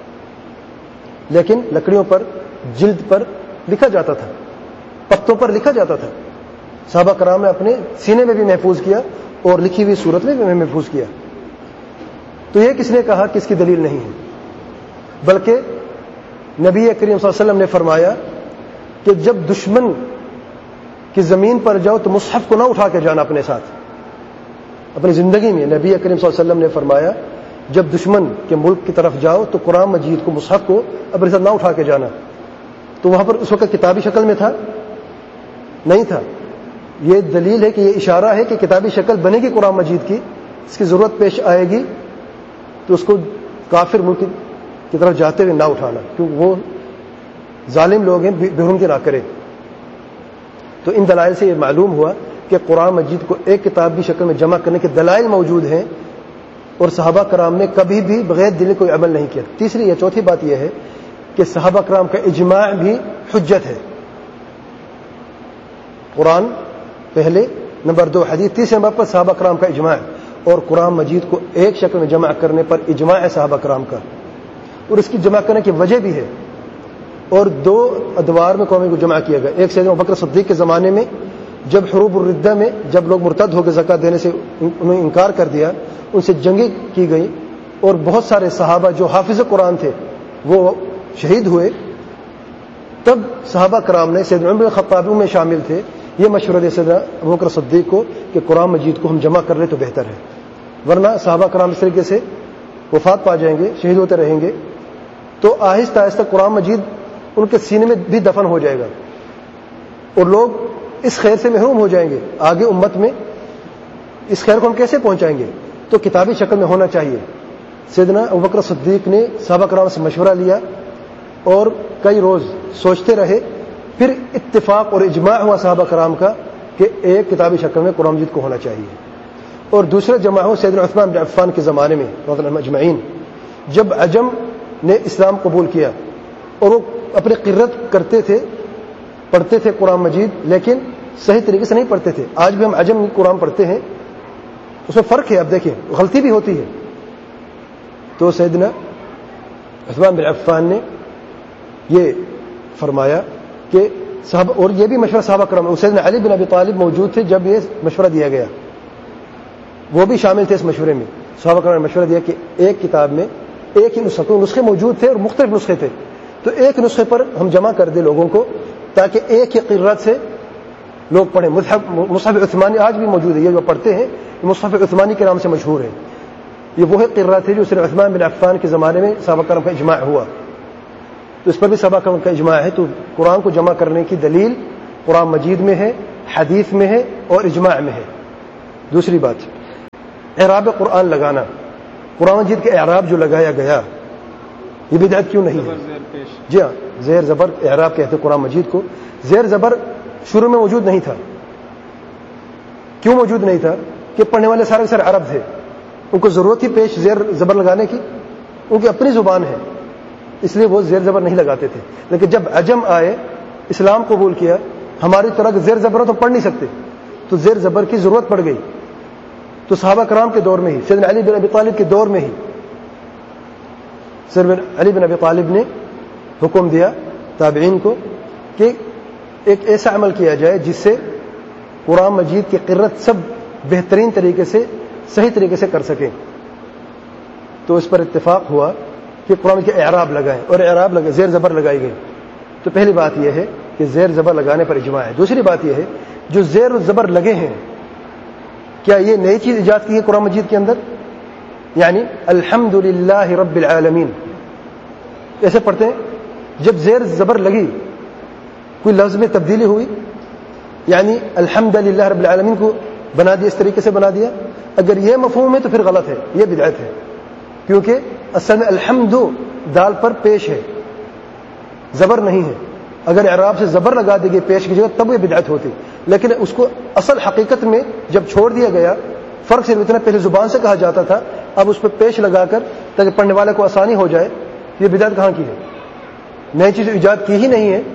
S1: لیکن لکڑیوں پر، جلد پر لکھا جاتا تھا، پتوں پر لکھا جاتا تھا۔ صحابہ کرام نے اپنے سینے میں بھی محفوظ کیا اور لکھی ہوئی صورت میں بھی محفوظ کیا۔ تو یہ کس نے کہا کہ اس کی دلیل نہیں ہے؟ بلکہ نبی کریم صلی اللہ علیہ وسلم نے فرمایا کہ جب دشمن کی زمین پر جاؤ تو مصحف کو نہ اٹھا کے جانا اپنے ساتھ۔ اپنی زندگی میں نبی کریم صلی اللہ علیہ وسلم نے فرمایا جب دشمن کے ملک کی طرف جاؤ تو قرآن مجید کو، مصحف کو اپنے ساتھ نہ اٹھا کے جانا۔ تو وہاں پر اس وقت کتابی شکل میں تھا؟ نہیں تھا۔ یہ دلیل ہے کہ یہ اشارہ ہے کہ کتابی شکل بنے گی قرآن مجید کی، اس کی ضرورت پیش آئے گی تو اس کو کافر ملک کی طرف جاتے ہوئے نہ اٹھانا، کیونکہ وہ ظالم لوگ ہیں، بحرم کی نہ کرے۔ تو ان دلائل سے یہ معلوم ہوا کہ قرآن مجید کو ایک کتاب کی شکل میں جمع کرنے کے دلائل موجود ہیں، اور صحابہ کرام نے کبھی بھی بغیر دلیل کوئی عمل نہیں کیا۔ تیسری یا چوتھی بات یہ ہے کہ صحابہ کرام کا اجماع بھی حجت ہے۔ قرآن پہلے، نمبر 2 حدیث، تیسرے نمبر پر صحابہ کرام کا اجماع ہے، اور قرآن مجید کو ایک شکل میں جمع کرنے پر اجماع ہے صحابہ کرام کا، اور اس کی جمع کرنے کی وجہ بھی ہے۔ اور 2 ادوار میں قوم کو جمع کیا گیا۔ ایک سیدنا ابوبکر صدیق کے زمانے میں جب حروب الردہ میں جب لوگ مرتد ہو کے زکوٰۃ دینے سے انہوں نے انکار کر دیا، ان سے جنگیں کی گئی، اور بہت سارے صحابہ جو حافظ قرآن تھے وہ شہید ہوئے، تب صحابہ کرام نے، سیدنا عمر خطاب میں شامل تھے، یہ مشورہ دیا سیدنا ابوبکر صدیق کو کہ قرآن مجید کو ہم جمع کر لیں تو بہتر ہے، ورنہ صحابہ کرام اس طریقے سے وفات پا جائیں گے، شہید ہوتے رہیں گے، تو آہستہ آہستہ قرآن مجید ان کے سینے میں بھی دفن ہو جائے گا، اور لوگ اس خیر سے محروم ہو جائیں گے۔ آگے امت میں اس خیر کو ہم کیسے پہنچائیں گے؟ تو کتابی شکل میں ہونا چاہیے۔ سیدنا ابوبکر صدیق نے صحابہ کرام سے مشورہ لیا اور کئی روز سوچتے رہے، پھر اتفاق اور اجماع ہوا صحابہ کرام کا کہ ایک کتابی شکل میں قرآن مجید کو ہونا چاہیے۔ اور دوسرا جمع ہو سیدنا عثمان بن عفان کے زمانے میں رضی اللہ عنہم اجمعین، جب عجم نے اسلام قبول کیا اور وہ اپنی قرت کرتے تھے، پڑھتے تھے قرآن مجید، لیکن صحیح طریقے سے نہیں پڑھتے تھے۔ آج بھی ہم عجم قرآن پڑھتے ہیں، اس میں فرق ہے، اب دیکھیں غلطی بھی ہوتی ہے۔ تو سیدنا عثمان بن عفان نے یہ فرمایا کہ صحابہ، اور یہ بھی مشورہ صحابہ کرام، اور سیدنا علی بن ابی طالب موجود تھے جب یہ مشورہ دیا گیا، وہ بھی شامل تھے اس مشورے میں۔ صحابہ کرام نے مشورہ دیا کہ ایک کتاب میں ایک ہی نسخے موجود تھے اور مختلف نسخے تھے، تو ایک نسخے پر ہم جمع کر دیں لوگوں کو، تاکہ ایک ہی قرات سے لوگ پڑھیں۔ مصحف عثمانی آج بھی موجود ہے، یہ جو پڑھتے ہیں یہ مصحف عثمانی کے نام سے مشہور ہے۔ یہ وہ قرات ہے جو صرف عثمان بن عفان کے زمانے میں صحابہ کرام کا اجماع ہوا، تو اس پر بھی صحابہ کرام کا اجماع ہے۔ تو قرآن کو جمع کرنے کی دلیل قرآن مجید میں ہے، حدیث میں ہے اور اجماع میں ہے۔ دوسری بات، اعراب قرآن لگانا، قرآن مجید کے اعراب جو لگایا گیا، یہ بدعت کیوں نہیں ہے؟ جی ہاں، زیر زبر اعراب کہتے ہیں قرآن مجید کو. زیر زبر شروع میں موجود نہیں تھا. کیوں موجود نہیں تھا؟ کہ پڑھنے والے سارے سارے عرب تھے، ان کو ضرورت تھی پیش زیر زبر لگانے کی، ان کی اپنی زبان ہے، اس لیے وہ زیر زبر نہیں لگاتے تھے. لیکن جب عجم آئے، اسلام قبول کیا، ہماری طرح زیر زبر تو پڑھ نہیں سکتے، تو زیر زبر کی ضرورت پڑ گئی. تو صحابہ کرام کے دور میں ہی، سیدنا علی بن ابی طالب کے دور میں ہی سیدنا علی بن ابی طالب نے حکم دیا تابعین کو کہ ایک ایسا عمل کیا جائے جس سے قرآن مجید کی قرأت سب بہترین طریقے سے، صحیح طریقے سے کر سکیں. تو اس پر اتفاق ہوا کہ قرآن کے اعراب لگائیں، اور اعراب زیر زبر لگائی گئی. تو پہلی بات یہ ہے کہ زیر زبر لگانے پر اجماع ہے. دوسری بات یہ ہے جو زیر زبر لگے ہیں، کیا یہ نئی چیز ایجاد کی ہے قرآن مجید کے اندر؟ یعنی الحمدللہ رب العالمین ایسے پڑھتے ہیں. جب زیر زبر لگی کوئی لفظ میں تبدیلی ہوئی، یعنی الحمدللہ رب العالمین کو بنا دیا، اس طریقے سے بنا دیا. اگر یہ مفہوم ہے تو پھر غلط ہے، یہ بدعت ہے. کیونکہ اصل میں الحمد دال پر پیش ہے، زبر نہیں ہے. اگر اعراب سے زبر لگا دی گئی پیش کی جگہ تب یہ بدعت ہوتی. لیکن اس کو اصل حقیقت میں جب چھوڑ دیا گیا، فرق صرف اتنا، پہلے زبان سے کہا جاتا تھا، اب اس پہ پیش لگا کر تاکہ پڑھنے والے کو آسانی ہو جائے. یہ بدعت کہاں کی ہے؟ نئی چیز ایجاد کی ہی نہیں ہے.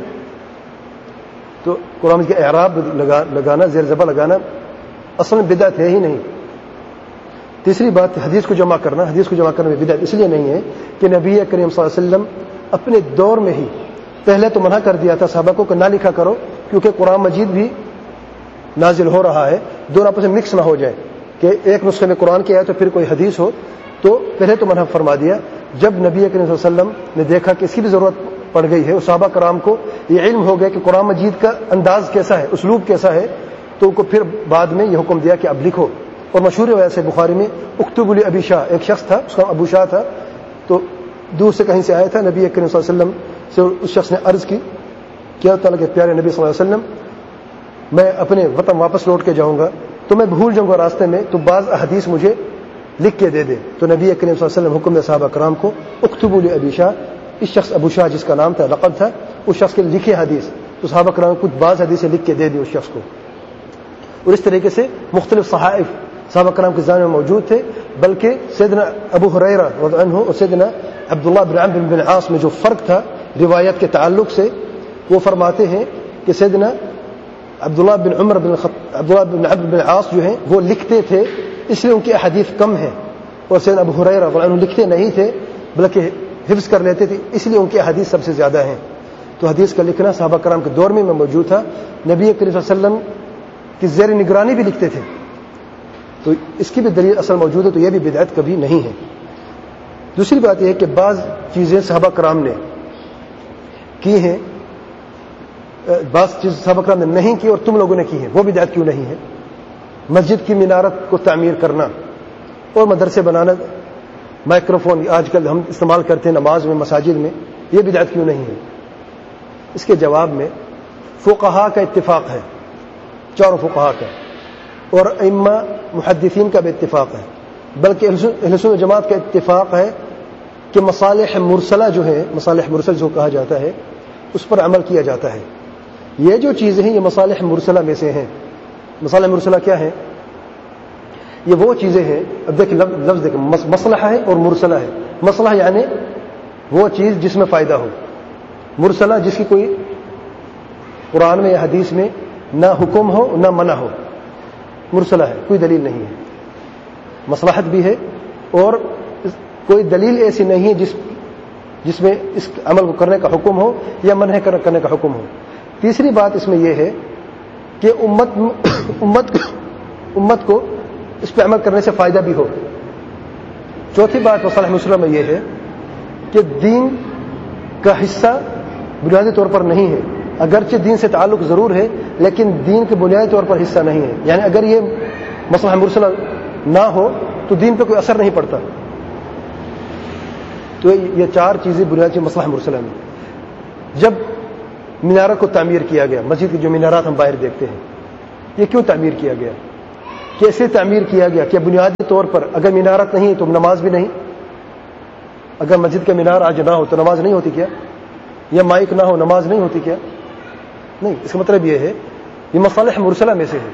S1: تو قرآن کے اعراب لگانا، زیر زبر لگانا اصل میں بدعت ہے ہی نہیں. تیسری بات، حدیث کو جمع کرنا. حدیث کو جمع کرنے میں بدعت اس لیے نہیں ہے کہ نبی کریم صلی اللہ علیہ وسلم اپنے دور میں ہی پہلے تو منع کر دیا تھا صحابہ کو کہ نہ لکھا کرو، کیونکہ قرآن مجید بھی نازل ہو رہا ہے، دونوں آپس میں مکس نہ ہو جائے کہ ایک نسخے میں قرآن کی آئے تو پھر کوئی حدیث ہو. تو پہلے تو منع فرما دیا. جب نبی کریم صلی اللہ علیہ وسلم نے دیکھا کہ اس کی بھی ضرورت پڑ گئی ہے، صحابہ کرام کو یہ علم ہو گیا کہ قرآن مجید کا انداز کیسا ہے، اسلوب کیسا ہے، تو ان کو پھر بعد میں یہ حکم دیا کہ اب لکھو. اور مشہور وجہ سے بخاری میں اکتب لی ابی شاہ، ایک شخص تھا، اس کا ابو شاہ تھا، تو دور سے کہیں سے آیا تھا. نبی کریم صلی اللہ علیہ وسلم سے اس شخص نے عرض کی کہ اللہ تعالیٰ کے پیارے نبی صلی اللہ علیہ وسلم، میں اپنے وطن واپس لوٹ کے جاؤں گا تو میں بھول جاؤں گا راستے میں، تو بعض احادیث مجھے لکھ کے دے دے. تو نبی کریم صلی اللہ علیہ وسلم حکم دے صحابہ کرام کو اکتبوا لی ابی شاہ. اس شخص ابو شاہ جس کا نام تھا، لقب تھا، اس شخص کے لکھے حدیث. تو صحابہ کرام کچھ بعض حدیثیں لکھ کے دے دی اس شخص کو. اور اس طریقے سے مختلف صحائف صحابہ کرام کے زمانے میں موجود تھے. بلکہ سیدنا ابو ہریرہ رضی اللہ عنہ اور سیدنا عبداللہ بن عمرو بن العاص میں جو فرق تھا روایت کے تعلق سے، وہ فرماتے ہیں کہ سیدنا عبداللہ بن عمرو بن العاص جو ہیں وہ لکھتے تھے، اس لیے ان کی احادیث کم ہیں، اور سیدنا ابو ہریرہ رضی اللہ عنہ لکھتے نہیں تھے بلکہ حفظ کر لیتے تھے، اس لیے ان کی احادیث سب سے زیادہ ہیں. تو حدیث کا لکھنا صحابہ کرام کے دور میں موجود تھا. نبی کریم صلی اللہ علیہ وسلم کی زیر نگرانی بھی لکھتے تھے. تو اس کی بھی دلیل اصل موجود ہے، تو یہ بھی بدعت کبھی نہیں ہے. دوسری بات یہ ہے کہ بعض چیزیں صحابہ کرام نے کی ہیں، بعض چیزیں صحابہ کرام نے نہیں کی اور تم لوگوں نے کی ہیں، وہ بدعت کیوں نہیں ہے؟ مسجد کی مینارت کو تعمیر کرنا اور مدرسے بنانا، مائکروفون آج کل ہم استعمال کرتے ہیں نماز میں، مساجد میں، یہ بدعت کیوں نہیں ہے؟ اس کے جواب میں فقہاء کا اتفاق ہے، چاروں فقہاء کا، اور ائمہ محدثین کا بھی اتفاق ہے، بلکہ اہل سنت جماعت کا اتفاق ہے کہ مصالح مرسلہ جو ہے، مصالح مرسل جو کہا جاتا ہے، اس پر عمل کیا جاتا ہے. یہ جو چیزیں ہیں یہ مصالح مرسلہ میں سے ہیں. مصالح مرسلہ کیا ہے؟ یہ وہ چیزیں ہیں، اب دیکھیں لفظ دیکھیں، مصلحہ ہے اور مرسلہ ہے. مصلحہ یعنی وہ چیز جس میں فائدہ ہو، مرسلہ جس کی کوئی قرآن میں یا حدیث میں نہ حکم ہو نہ منع ہو، مرسلہ ہے، کوئی دلیل نہیں ہے. مصلحت بھی ہے اور کوئی دلیل ایسی نہیں ہے جس میں اس عمل کو کرنے کا حکم ہو یا منع کرنے کا حکم ہو. تیسری بات اس میں یہ ہے کہ امت کو اس پہ عمل کرنے سے فائدہ بھی ہو. چوتھی بات مصالح مرسلہ میں یہ ہے کہ دین کا حصہ بنیادی طور پر نہیں ہے، اگرچہ دین سے تعلق ضرور ہے لیکن دین کے بنیادی طور پر حصہ نہیں ہے. یعنی اگر یہ مصالح مرسلہ نہ ہو تو دین پہ کوئی اثر نہیں پڑتا. تو یہ چار چیزیں بنیادی مصالح مرسلہ میں. جب مینارت کو تعمیر کیا گیا، مسجد کی جو مینارات ہم باہر دیکھتے ہیں، یہ کیوں تعمیر کیا گیا؟ کیسے تعمیر کیا گیا؟ کہ بنیادی طور پر اگر مینارت نہیں تو نماز بھی نہیں. اگر مسجد کا مینار آج نہ ہو تو نماز نہیں ہوتی کیا؟ یا مائک نہ ہو نماز نہیں ہوتی کیا؟ نہیں، اس کا مطلب یہ ہے یہ مصالح مرسلہ میں سے ہے.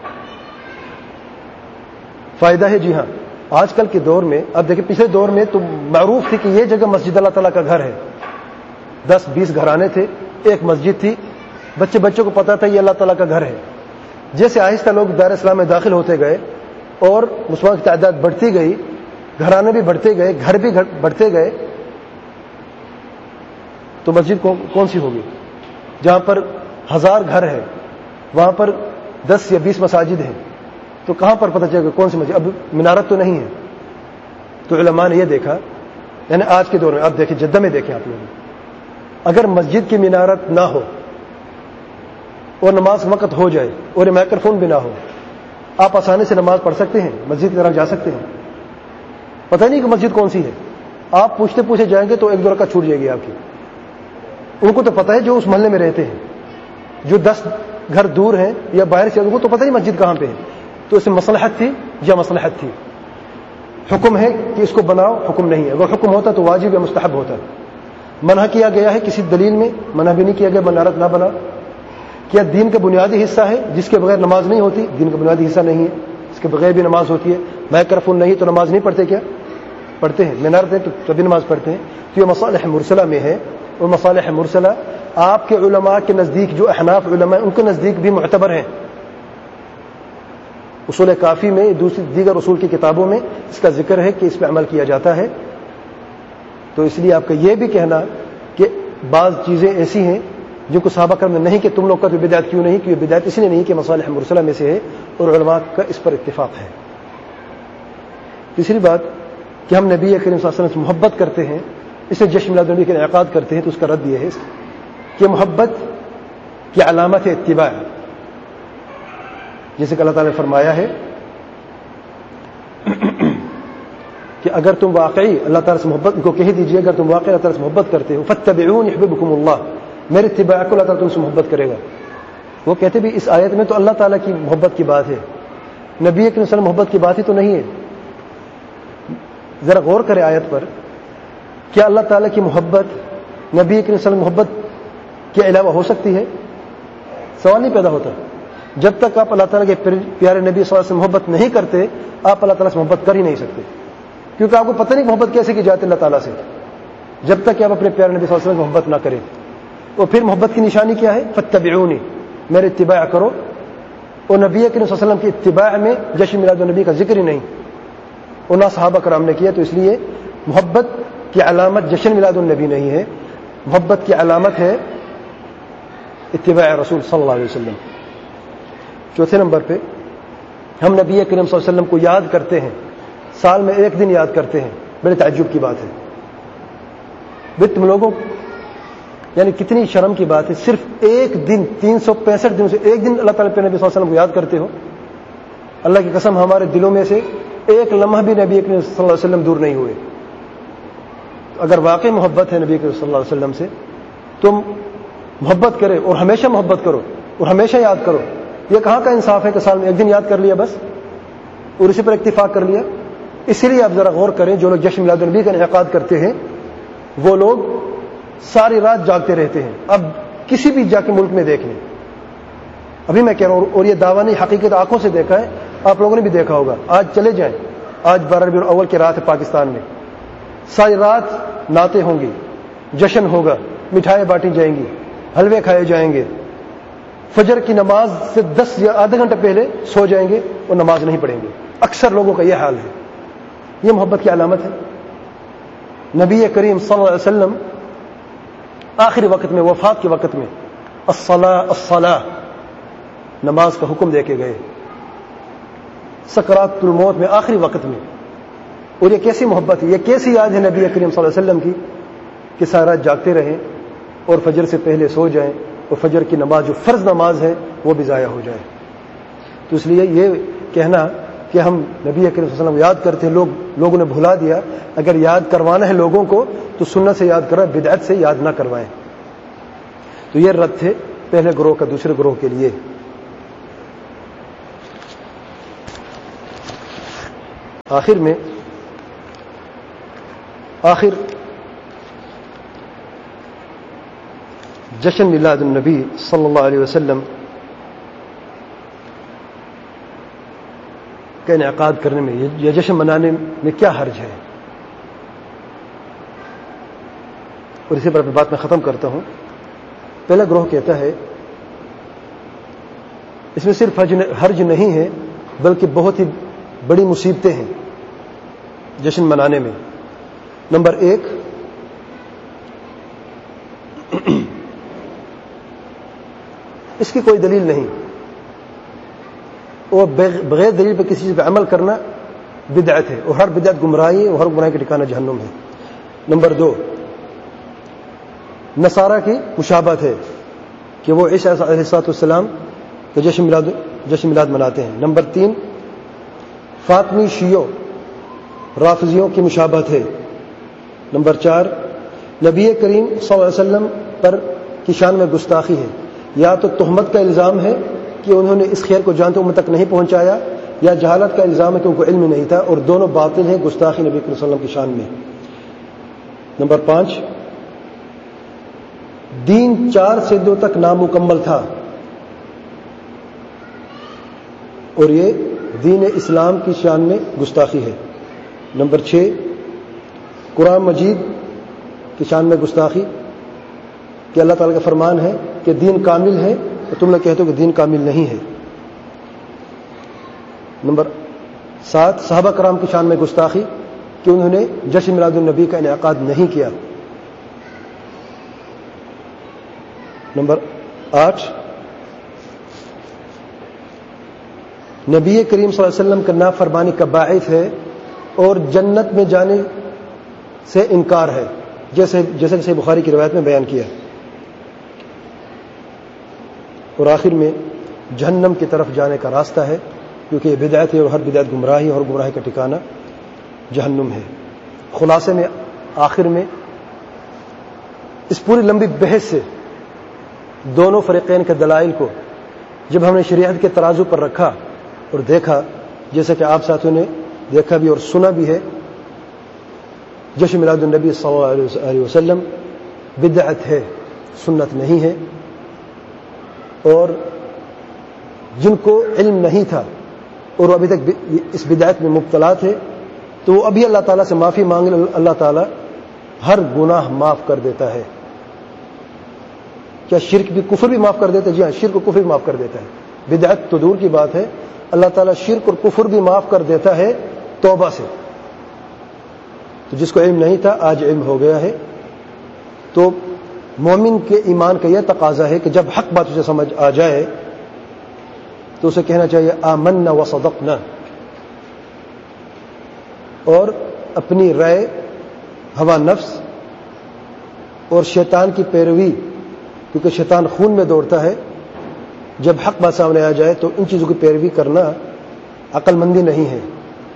S1: فائدہ ہے جی ہاں. آج کل کے دور میں اب دیکھیں، پچھلے دور میں تو معروف تھی کہ یہ جگہ مسجد اللہ تعالیٰ کا گھر ہے. 10-20 گھرانے تھے، ایک مسجد تھی، بچوں کو پتا تھا یہ اللہ تعالیٰ کا گھر ہے. جیسے آہستہ لوگ دار اسلام میں داخل ہوتے گئے اور مسلمان کی تعداد بڑھتی گئی، گھرانے بھی بڑھتے گئے، گھر بھی بڑھتے گئے، تو مسجد کون سی ہوگی؟ جہاں پر 1000 گھر ہے وہاں پر 10 یا 20 مساجد ہیں، تو کہاں پر پتہ چلے گا کون سی مسجد؟ اب منارت تو نہیں ہے. تو علماء نے یہ دیکھا، یعنی آج کے دور میں آپ دیکھیں، جدہ میں دیکھیں آپ لوگ، اگر مسجد کی منارت نہ ہو اور نماز وقت ہو جائے اور مائکرو فون بھی نہ ہو، آپ آسانی سے نماز پڑھ سکتے ہیں، مسجد کی طرف جا سکتے ہیں. پتہ نہیں کہ مسجد کون سی ہے، آپ پوچھتے جائیں گے تو 1-2 رکعت چھوٹ جائے گی آپ کی. ان کو تو پتہ ہے جو اس محلے میں رہتے ہیں، جو 10 گھر دور ہیں یا باہر سے، ان کو تو پتہ نہیں مسجد کہاں پہ ہے. تو اس میں مصلحت تھی یا مصلحت تھی؟ حکم ہے کہ اس کو بناؤ، حکم نہیں ہے. اگر حکم ہوتا تو واجب یا مستحب ہوتا. منع کیا گیا ہے کسی دلیل میں، منع بھی نہیں کیا گیا منارت نہ بنا. کیا دین کا بنیادی حصہ ہے جس کے بغیر نماز نہیں ہوتی؟ دین کا بنیادی حصہ نہیں ہے، اس کے بغیر بھی نماز ہوتی ہے. مائکروفون نہیں تو نماز نہیں پڑھتے کیا؟ پڑھتے ہیں. منارت ہے تو تبھی نماز پڑھتے ہیں. تو یہ مصالح مرسلہ میں ہے، اور مصالح مرسلہ آپ کے علماء کے نزدیک، جو احناف علماء ان کے نزدیک بھی معتبر ہیں. اصول کافی میں، دیگر اصول کی کتابوں میں اس کا ذکر ہے کہ اس پہ عمل کیا جاتا ہے. تو اس لیے آپ کا یہ بھی کہنا کہ بعض چیزیں ایسی ہیں جو کو صحابہ کرام نے نہیں کہ تم لوگ کا تو بدعت کیوں نہیں، کہ یہ بدعت اس لیے نہیں کہ مصالح مرسلہ میں سے ہے اور علماء کا اس پر اتفاق ہے. تیسری بات کہ ہم نبی کریم صلی اللہ علیہ وسلم سے محبت کرتے ہیں، اسے جشن میلاد النبی کا انعقاد کرتے ہیں، تو اس کا رد یہ ہے کہ محبت کی علامت ہے اتباع. جیسے کہ اللہ تعالیٰ نے فرمایا ہے کہ اگر تم واقعی اللہ تعالیٰ سے محبت، ان کو کہہ دیجیے اگر تم واقعی اللہ تعالیٰ سے محبت کرتے ہو، فاتبعون یحببکم اللہ، میرے اتباع کو اللہ تعالیٰ تم سے محبت کرے گا. وہ کہتے بھی اس آیت میں تو اللہ تعالیٰ کی محبت کی بات ہے، نبی کریم صلی اللہ علیہ وسلم محبت کی بات ہی تو نہیں ہے. ذرا غور کرے آیت پر، کیا اللہ تعالیٰ کی محبت نبی کریم صلی اللہ علیہ وسلم محبت کے علاوہ ہو سکتی ہے؟ سوال نہیں پیدا ہوتا. جب تک آپ اللہ تعالیٰ کے پیارے نبی صلی اللہ علیہ وسلم محبت نہیں کرتے، آپ اللہ تعالیٰ سے محبت کر ہی نہیں سکتے، کیونکہ آپ کو پتہ نہیں محبت کیسے کی جاتی ہے اللہ تعالیٰ سے، جب تک کہ آپ اپنے پیارے نبی صلی اللہ علیہ وسلم محبت نہ کریں. اور پھر محبت کی نشانی کیا ہے؟ فاتبعونی، میرے اتباع کرو. اور نبی کریم صلی اللہ علیہ وسلم کی اتباع میں جشن میلاد النبی کا ذکر ہی نہیں، اور نہ صحابہ کرام نے کیا. تو اس لیے محبت کی علامت جشن میلاد النبی نہیں ہے، محبت کی علامت ہے اتباع رسول صلی اللہ علیہ وسلم. چوتھے نمبر پہ ہم نبی کریم صلی اللہ علیہ وسلم کو یاد کرتے ہیں، سال میں 1 دن یاد کرتے ہیں. بڑے تعجب کی بات ہے، تم لوگوں یعنی کتنی شرم کی بات ہے، صرف 1 دن 365 دنوں سے 1 دن اللہ تعالیٰ پہ نبی صلی اللہ علیہ وسلم کو یاد کرتے ہو. اللہ کی قسم ہمارے دلوں میں سے ایک لمحہ بھی نبی کریم صلی اللہ علیہ وسلم دور نہیں ہوئے. اگر واقعی محبت ہے نبی کریم صلی اللہ علیہ وسلم سے، تم محبت کرے اور ہمیشہ محبت کرو اور ہمیشہ یاد کرو. یہ کہاں کا انصاف ہے کہ سال میں 1 دن یاد کر لیا بس اور اسی پر اکتفا کر لیا؟ اسی لیے آپ ذرا غور کریں، جو لوگ جشن میلاد النبی کا انعقاد کرتے ہیں وہ لوگ ساری رات جاگتے رہتے ہیں. اب کسی بھی جا کے ملک میں دیکھ لیں، ابھی میں کہہ رہا ہوں، اور یہ دعویٰ نہیں، حقیقت آنکھوں سے دیکھا ہے، آپ لوگوں نے بھی دیکھا ہوگا. آج چلے جائیں، آج 12 ربیع الاول کی رات ہے پاکستان میں، ساری رات نعتیں ہوں گی، جشن ہوگا، مٹھائیاں بانٹی جائیں گی، حلوے کھائے جائیں گے. فجر کی نماز سے 10 یا آدھا گھنٹہ پہلے سو جائیں گے اور نماز نہیں پڑھیں گے. اکثر لوگوں کا یہ حال ہے. یہ محبت کی علامت ہے. نبی کریم صلی اللہ علیہ وسلم آخری وقت میں، وفات کے وقت میں الصلاۃ الصلاۃ نماز کا حکم دے کے گئے، سکرات الموت میں، آخری وقت میں. اور یہ کیسی محبت ہے، یہ کیسی یاد ہے نبی کریم صلی اللہ علیہ وسلم کی کہ ساری رات جاگتے رہیں اور فجر سے پہلے سو جائیں اور فجر کی نماز جو فرض نماز ہے وہ بھی ضائع ہو جائے. تو اس لیے یہ کہنا کہ ہم نبی کریم صلی اللہ علیہ وسلم یاد کرتے ہیں، لوگوں نے بھلا دیا. اگر یاد کروانا ہے لوگوں کو تو سنت سے یاد کرائیں، بدعت سے یاد نہ کروائیں. تو یہ رد تھے پہلے گروہ کا دوسرے گروہ کے لیے. جشن میلاد النبی صلی اللہ علیہ وسلم کا انعقاد کرنے میں یا جشن منانے میں کیا حرج ہے؟ اور اسی پر اپنی بات میں ختم کرتا ہوں. پہلا گروہ کہتا ہے اس میں صرف حرج نہیں ہے بلکہ بہت ہی بڑی مصیبتیں ہیں جشن منانے میں. نمبر 1، اس کی کوئی دلیل نہیں اور بغیر دلیل پہ کسی چیز پہ عمل کرنا بدعت ہے، اور ہر بدعت گمراہی ہے، اور ہر گمراہی کا ٹھکانہ جہنم ہے. نمبر 2، نصارہ کی مشابہت ہے کہ وہ عیسیٰ علیہ السلام کا جشن میلاد مناتے ہیں. نمبر 3، فاطمی شیعوں رافضیوں کی مشابہت ہے. نمبر 4، نبی کریم صلی اللہ علیہ وسلم پر کی شان میں گستاخی ہے. یا تو تہمت کا الزام ہے کہ انہوں نے اس خیر کو جانتے امت تک نہیں پہنچایا، یا جہالت کا الزام ہے کہ ان کو علم نہیں تھا، اور دونوں باطل ہیں، گستاخی نبی کریم صلی اللہ علیہ وسلم کی شان میں. نمبر 5، دین 4 صدیوں تک نامکمل تھا اور یہ دین اسلام کی شان میں گستاخی ہے. نمبر 6، قرآن مجید کی شان میں گستاخی کہ اللہ تعالیٰ کا فرمان ہے کہ دین کامل ہے اور تم لوگ کہتے ہو کہ دین کامل نہیں ہے. نمبر 7، صحابہ کرام کی شان میں گستاخی کہ انہوں نے جشن میلاد النبی کا انعقاد نہیں کیا. نمبر 8، نبی کریم صلی اللہ علیہ وسلم کا نافرمانی کا باعث ہے اور جنت میں جانے سے انکار ہے، جیسے کہ بخاری کی روایت میں بیان کیا. اور آخر میں جہنم کی طرف جانے کا راستہ ہے، کیونکہ یہ بدعت ہے اور ہر بدعت گمراہی اور گمراہی کا ٹھکانہ جہنم ہے. خلاصے میں آخر میں اس پوری لمبی بحث سے دونوں فریقین کے دلائل کو جب ہم نے شریعت کے ترازو پر رکھا اور دیکھا، جیسا کہ آپ ساتھیوں نے دیکھا بھی اور سنا بھی ہے، جشن میلاد النبی صلی اللہ علیہ وسلم بدعت ہے، سنت نہیں ہے. اور جن کو علم نہیں تھا اور وہ ابھی تک اس بدعت میں مبتلا تھے تو وہ ابھی اللہ تعالیٰ سے معافی مانگے، اللہ تعالیٰ ہر گناہ معاف کر دیتا ہے. کیا شرک بھی، کفر بھی معاف کر دیتا ہے؟ جی ہاں، شرک و کفر بھی معاف کر دیتا ہے. بدعت تو دور کی بات ہے، اللہ تعالیٰ شرک اور کفر بھی معاف کر دیتا ہے توبہ سے. تو جس کو علم نہیں تھا آج علم ہو گیا ہے. تو مومن کے ایمان کا یہ تقاضا ہے کہ جب حق بات اسے سمجھ آ جائے تو اسے کہنا چاہیے آمنا وصدقنا، اور اپنی رائے، ہوا نفس اور شیطان کی پیروی، کیونکہ شیطان خون میں دوڑتا ہے، جب حق بات سامنے آ جائے تو ان چیزوں کی پیروی کرنا عقل مندی نہیں ہے.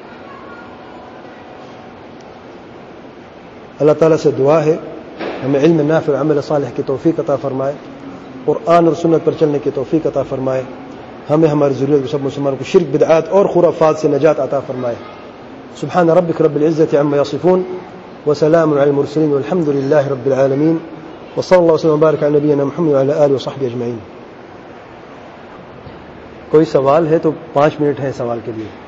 S1: اللہ تعالیٰ سے دعا ہے ہمیں علم نافع اور عمل صالح کی توفیق عطا فرمائے، قرآن اور سنت پر چلنے کی توفیق عطا فرمائے. ہمیں ہماری ضرورت کو سب مسلمانوں کو شرک، بدعات اور خرافات سے نجات عطا فرمائے. سبحان ربک رب العزة عما یصفون وسلام علی المرسلین والحمد للہ رب العالمین وصلی اللہ وسلم وبارک علی نبینا محمد وعلی آلہ وصحبہ اجمعین. کوئی سوال ہے تو 5 منٹ ہے سوال کے لیے.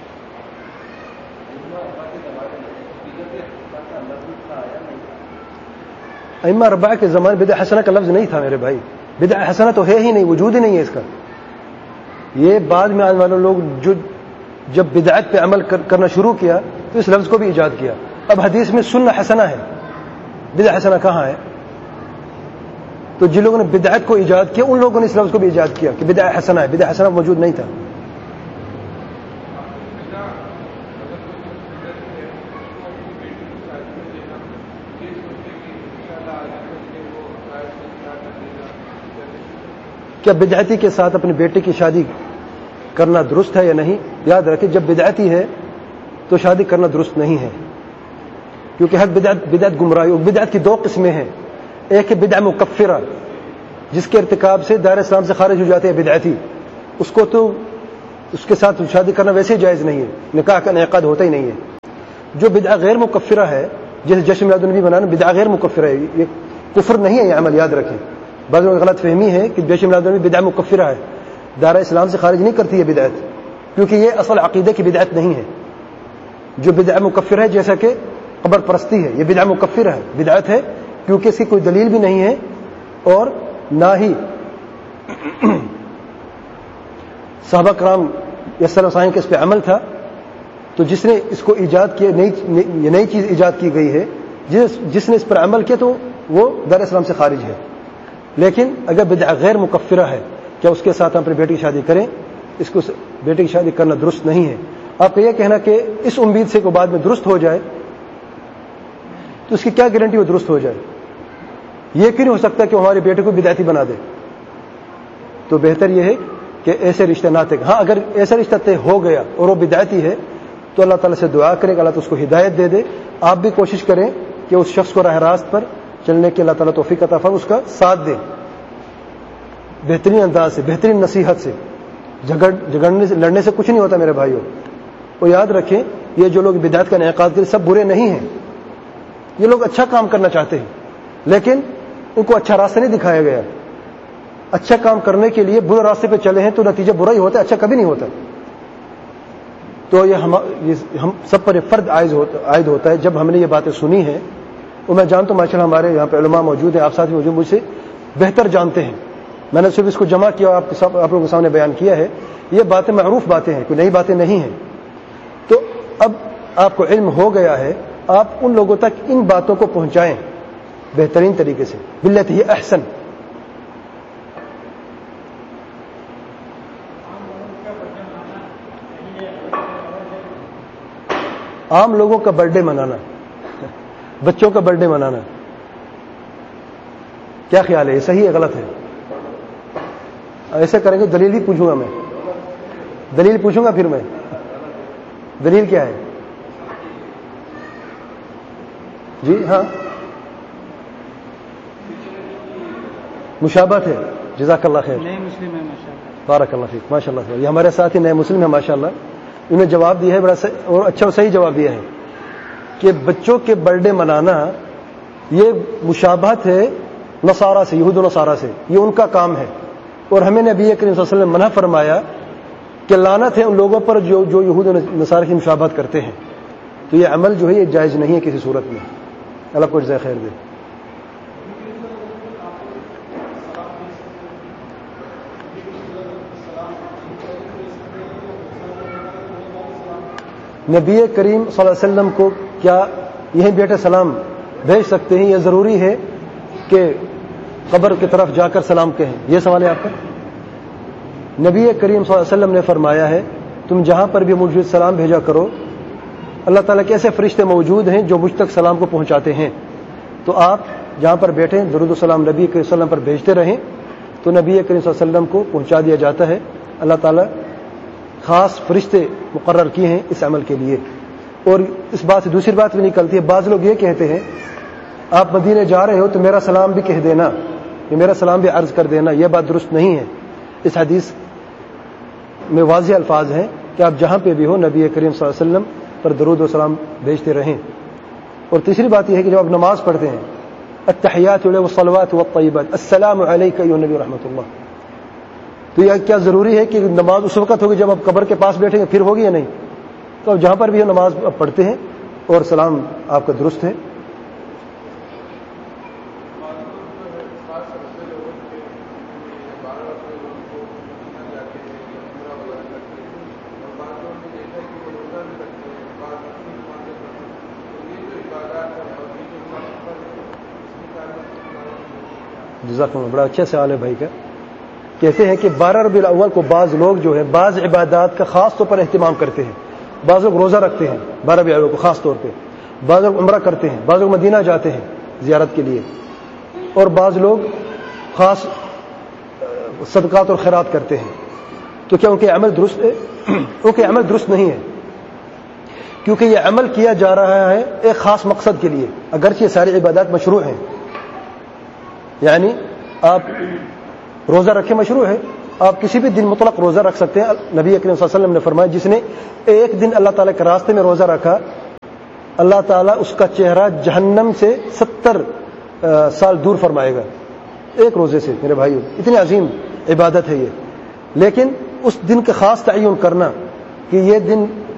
S1: ائمہ اربعہ کے زمانے بدعہ حسنہ کا لفظ نہیں تھا میرے بھائی. بدعہ حسنہ تو ہے ہی نہیں، وجود ہی نہیں ہے اس کا. یہ بعد میں آنے والے لوگ جو جب بدعت پہ عمل کرنا شروع کیا تو اس لفظ کو بھی ایجاد کیا. اب حدیث میں سنہ حسنہ ہے، بدعہ حسنہ کہاں ہے؟ تو جن لوگوں نے بدعت کو ایجاد کیا ان لوگوں نے اس لفظ کو بھی ایجاد کیا کہ بدعہ حسنہ ہے. بدعہ حسنہ موجود نہیں تھا. کیا بدعتی کے ساتھ اپنی بیٹی کی شادی کرنا درست ہے یا نہیں؟ یاد رکھیں جب بدعتی ہے تو شادی کرنا درست نہیں ہے، کیونکہ ہر بدعت گمراہی. اور بدعت کی 2 قسمیں ہیں. ایک ہے بدعہ مکفرہ، جس کے ارتکاب سے دائرہ اسلام سے خارج ہو جاتے ہیں بدعتی، اس کو تو اس کے ساتھ شادی کرنا ویسے ہی جائز نہیں ہے، نکاح کا انعقاد ہوتا ہی نہیں ہے. جو بدعہ غیر مکفرہ ہے، جیسے جشن میلاد النبی منانا بدعہ غیر مکفرہ ہے، یہ کفر نہیں ہے یہ عمل، یاد رکھیں. بعض لوگوں کی غلط فہمی ہے کہ جشن میلاد النبی بدعت مکفرہ ہے، دائرہ اسلام سے خارج نہیں کرتی ہے بدعت، کیونکہ یہ اصل عقیدے کی بدعت نہیں ہے. جو بدعت مکفر ہے جیسا کہ قبر پرستی ہے، یہ بدعت مکفر ہے، بدعت ہے کیونکہ اس کی کوئی دلیل بھی نہیں ہے اور نہ ہی صحابہ کرام یا سلف صالحین کے اس پہ عمل تھا. تو جس نے اس کو ایجاد کیا، نئی چیز ایجاد کی گئی ہے، جس نے اس پر عمل کیا تو وہ دائرہ اسلام سے خارج ہے. لیکن اگر بدعت غیر مکفرہ ہے، کیا اس کے ساتھ ہم اپنی بیٹی کی شادی کریں؟ اس کو بیٹی کی شادی کرنا درست نہیں ہے. آپ کا یہ کہنا کہ اس امید سے کہ بعد میں درست ہو جائے، تو اس کی کیا گارنٹی وہ درست ہو جائے؟ یہ کیوں نہیں ہو سکتا کہ ہمارے بیٹے کو بدعتی بنا دے؟ تو بہتر یہ ہے کہ ایسے رشتہ نہ طے. ہاں اگر ایسا رشتہ طے ہو گیا اور وہ بدعتی ہے تو اللہ تعالیٰ سے دعا کرے کہ اللہ تعالیٰ اس کو ہدایت دے دے. آپ بھی کوشش کریں کہ اس شخص کو راہ راست پر چلنے کے اللہ تعالیٰ توفیق عطا فرمائے، اس کا ساتھ دیں بہترین انداز سے، بہترین نصیحت سے. جھگڑنے سے، لڑنے سے کچھ نہیں ہوتا میرے بھائیوں. اور یاد رکھیں یہ جو لوگ بدعت کا انعقاد کریں سب برے نہیں ہیں، یہ لوگ اچھا کام کرنا چاہتے ہیں لیکن ان کو اچھا راستہ نہیں دکھایا گیا. اچھا کام کرنے کے لیے برے راستے پہ چلے ہیں تو نتیجہ برا ہی ہوتا ہے، اچھا کبھی نہیں ہوتا. تو یہ ہم سب پر فرد عائد ہوتا ہے. جب ہم نے یہ باتیں سنی ہیں، اور میں جانتا ہوں ماشاءاللہ ہمارے یہاں پہ علماء موجود ہیں، آپ ساتھ موجود مجھ سے بہتر جانتے ہیں. میں نے صرف اس کو جمع کیا اور آپ لوگوں کے سامنے بیان کیا ہے. یہ باتیں معروف باتیں ہیں، کوئی نئی باتیں نہیں ہیں. تو اب آپ کو علم ہو گیا ہے، آپ ان لوگوں تک ان باتوں کو پہنچائیں بہترین طریقے سے، باللتی ہی احسن. عام لوگوں کا برتھ ڈے منانا، بچوں کا برتھ ڈے منانا، کیا خیال ہے؟ یہ صحیح ہے غلط ہے؟ ایسے کریں گے دلیل ہی پوچھوں گا میں، دلیل پوچھوں گا. پھر میں دلیل کیا ہے؟ جی ہاں مشابہت ہے. جزاک اللہ خیر.
S2: نئے مسلم ہے ماشاءاللہ.
S1: بارک اللہ فیک. ماشاء اللہ. یہ ہمارے ساتھی نئے مسلم ہیں ماشاءاللہ. انہوں نے جواب دیا ہے بڑا اور اچھا اور صحیح جواب دیا ہے کہ بچوں کے برتھ ڈے منانا یہ مشابہت ہے نصارہ سے، یہود و نصارہ سے. یہ ان کا کام ہے اور ہمیں نبی کریم صلی اللہ علیہ وسلم نے منع فرمایا کہ لعنت ہے ان لوگوں پر جو یہود و نصارہ کی مشابہت کرتے ہیں. تو یہ عمل جو ہے یہ جائز نہیں ہے کسی صورت میں. اللہ کو جزائے خیر دے. نبی کریم صلی اللہ علیہ وسلم کو کیا یہیں بیٹے سلام بھیج سکتے ہیں؟ یہ ضروری ہے کہ قبر کی طرف جا کر سلام کہیں؟ یہ سوال ہے آپ کا. نبی کریم صلی اللہ علیہ وسلم نے فرمایا ہے تم جہاں پر بھی مجھے سلام بھیجا کرو. اللہ تعالیٰ کے ایسے فرشتے موجود ہیں جو مجھ تک سلام کو پہنچاتے ہیں. تو آپ جہاں پر بیٹھیں درود و سلام نبی کریم صلی اللہ علیہ وسلم پر بھیجتے رہیں تو نبی کریم صلی اللہ علیہ وسلم کو پہنچا دیا جاتا ہے. اللہ تعالیٰ خاص فرشتے مقرر کیے ہیں اس عمل کے لیے. اور اس بات سے دوسری بات بھی نکلتی ہے، بعض لوگ یہ کہتے ہیں آپ مدینے جا رہے ہو تو میرا سلام بھی کہہ دینا، یا میرا سلام بھی عرض کر دینا. یہ بات درست نہیں ہے. اس حدیث میں واضح الفاظ ہیں کہ آپ جہاں پہ بھی ہو نبی کریم صلی اللہ علیہ وسلم پر درود و سلام بھیجتے رہیں. اور تیسری بات یہ ہے کہ جب آپ نماز پڑھتے ہیں التحیات والصلوات والطیبات السلام علیک ایھا النبی رحمۃ اللہ، تو یہ کیا ضروری ہے کہ نماز اس وقت ہوگی جب آپ قبر کے پاس بیٹھیں گے پھر ہوگی یا نہیں؟ تو آپ جہاں پر بھی نماز آپ پڑھتے ہیں اور سلام آپ کا درست ہے. جزاک اللہ. بڑا اچھا سوال ہے بھائی کا. کہتے ہیں کہ 12 ربیع الاول کو بعض لوگ جو ہے بعض عبادات کا خاص طور پر اہتمام کرتے ہیں. بعض لوگ روزہ رکھتے ہیں 12 ربیع الاول کو خاص طور پہ، بعض لوگ عمرہ کرتے ہیں، بعض لوگ مدینہ جاتے ہیں زیارت کے لیے، اور بعض لوگ خاص صدقات اور خیرات کرتے ہیں. تو کیا ان کے عمل درست ہے؟ ان کے عمل درست نہیں ہے، کیونکہ یہ عمل کیا جا رہا ہے ایک خاص مقصد کے لیے. اگرچہ یہ ساری عبادات مشروع ہیں، یعنی آپ روزہ رکھے مشروع ہے، آپ کسی بھی دن مطلق روزہ رکھ سکتے ہیں. نبی کریم صلی اللہ علیہ وسلم نے فرمایا جس نے ایک دن اللہ تعالیٰ کے راستے میں روزہ رکھا اللہ تعالیٰ اس کا چہرہ جہنم سے 70 سال دور فرمائے گا. ایک روزے سے میرے بھائیو، اتنی عظیم عبادت ہے یہ. لیکن اس دن کا خاص تعین کرنا کہ یہ دن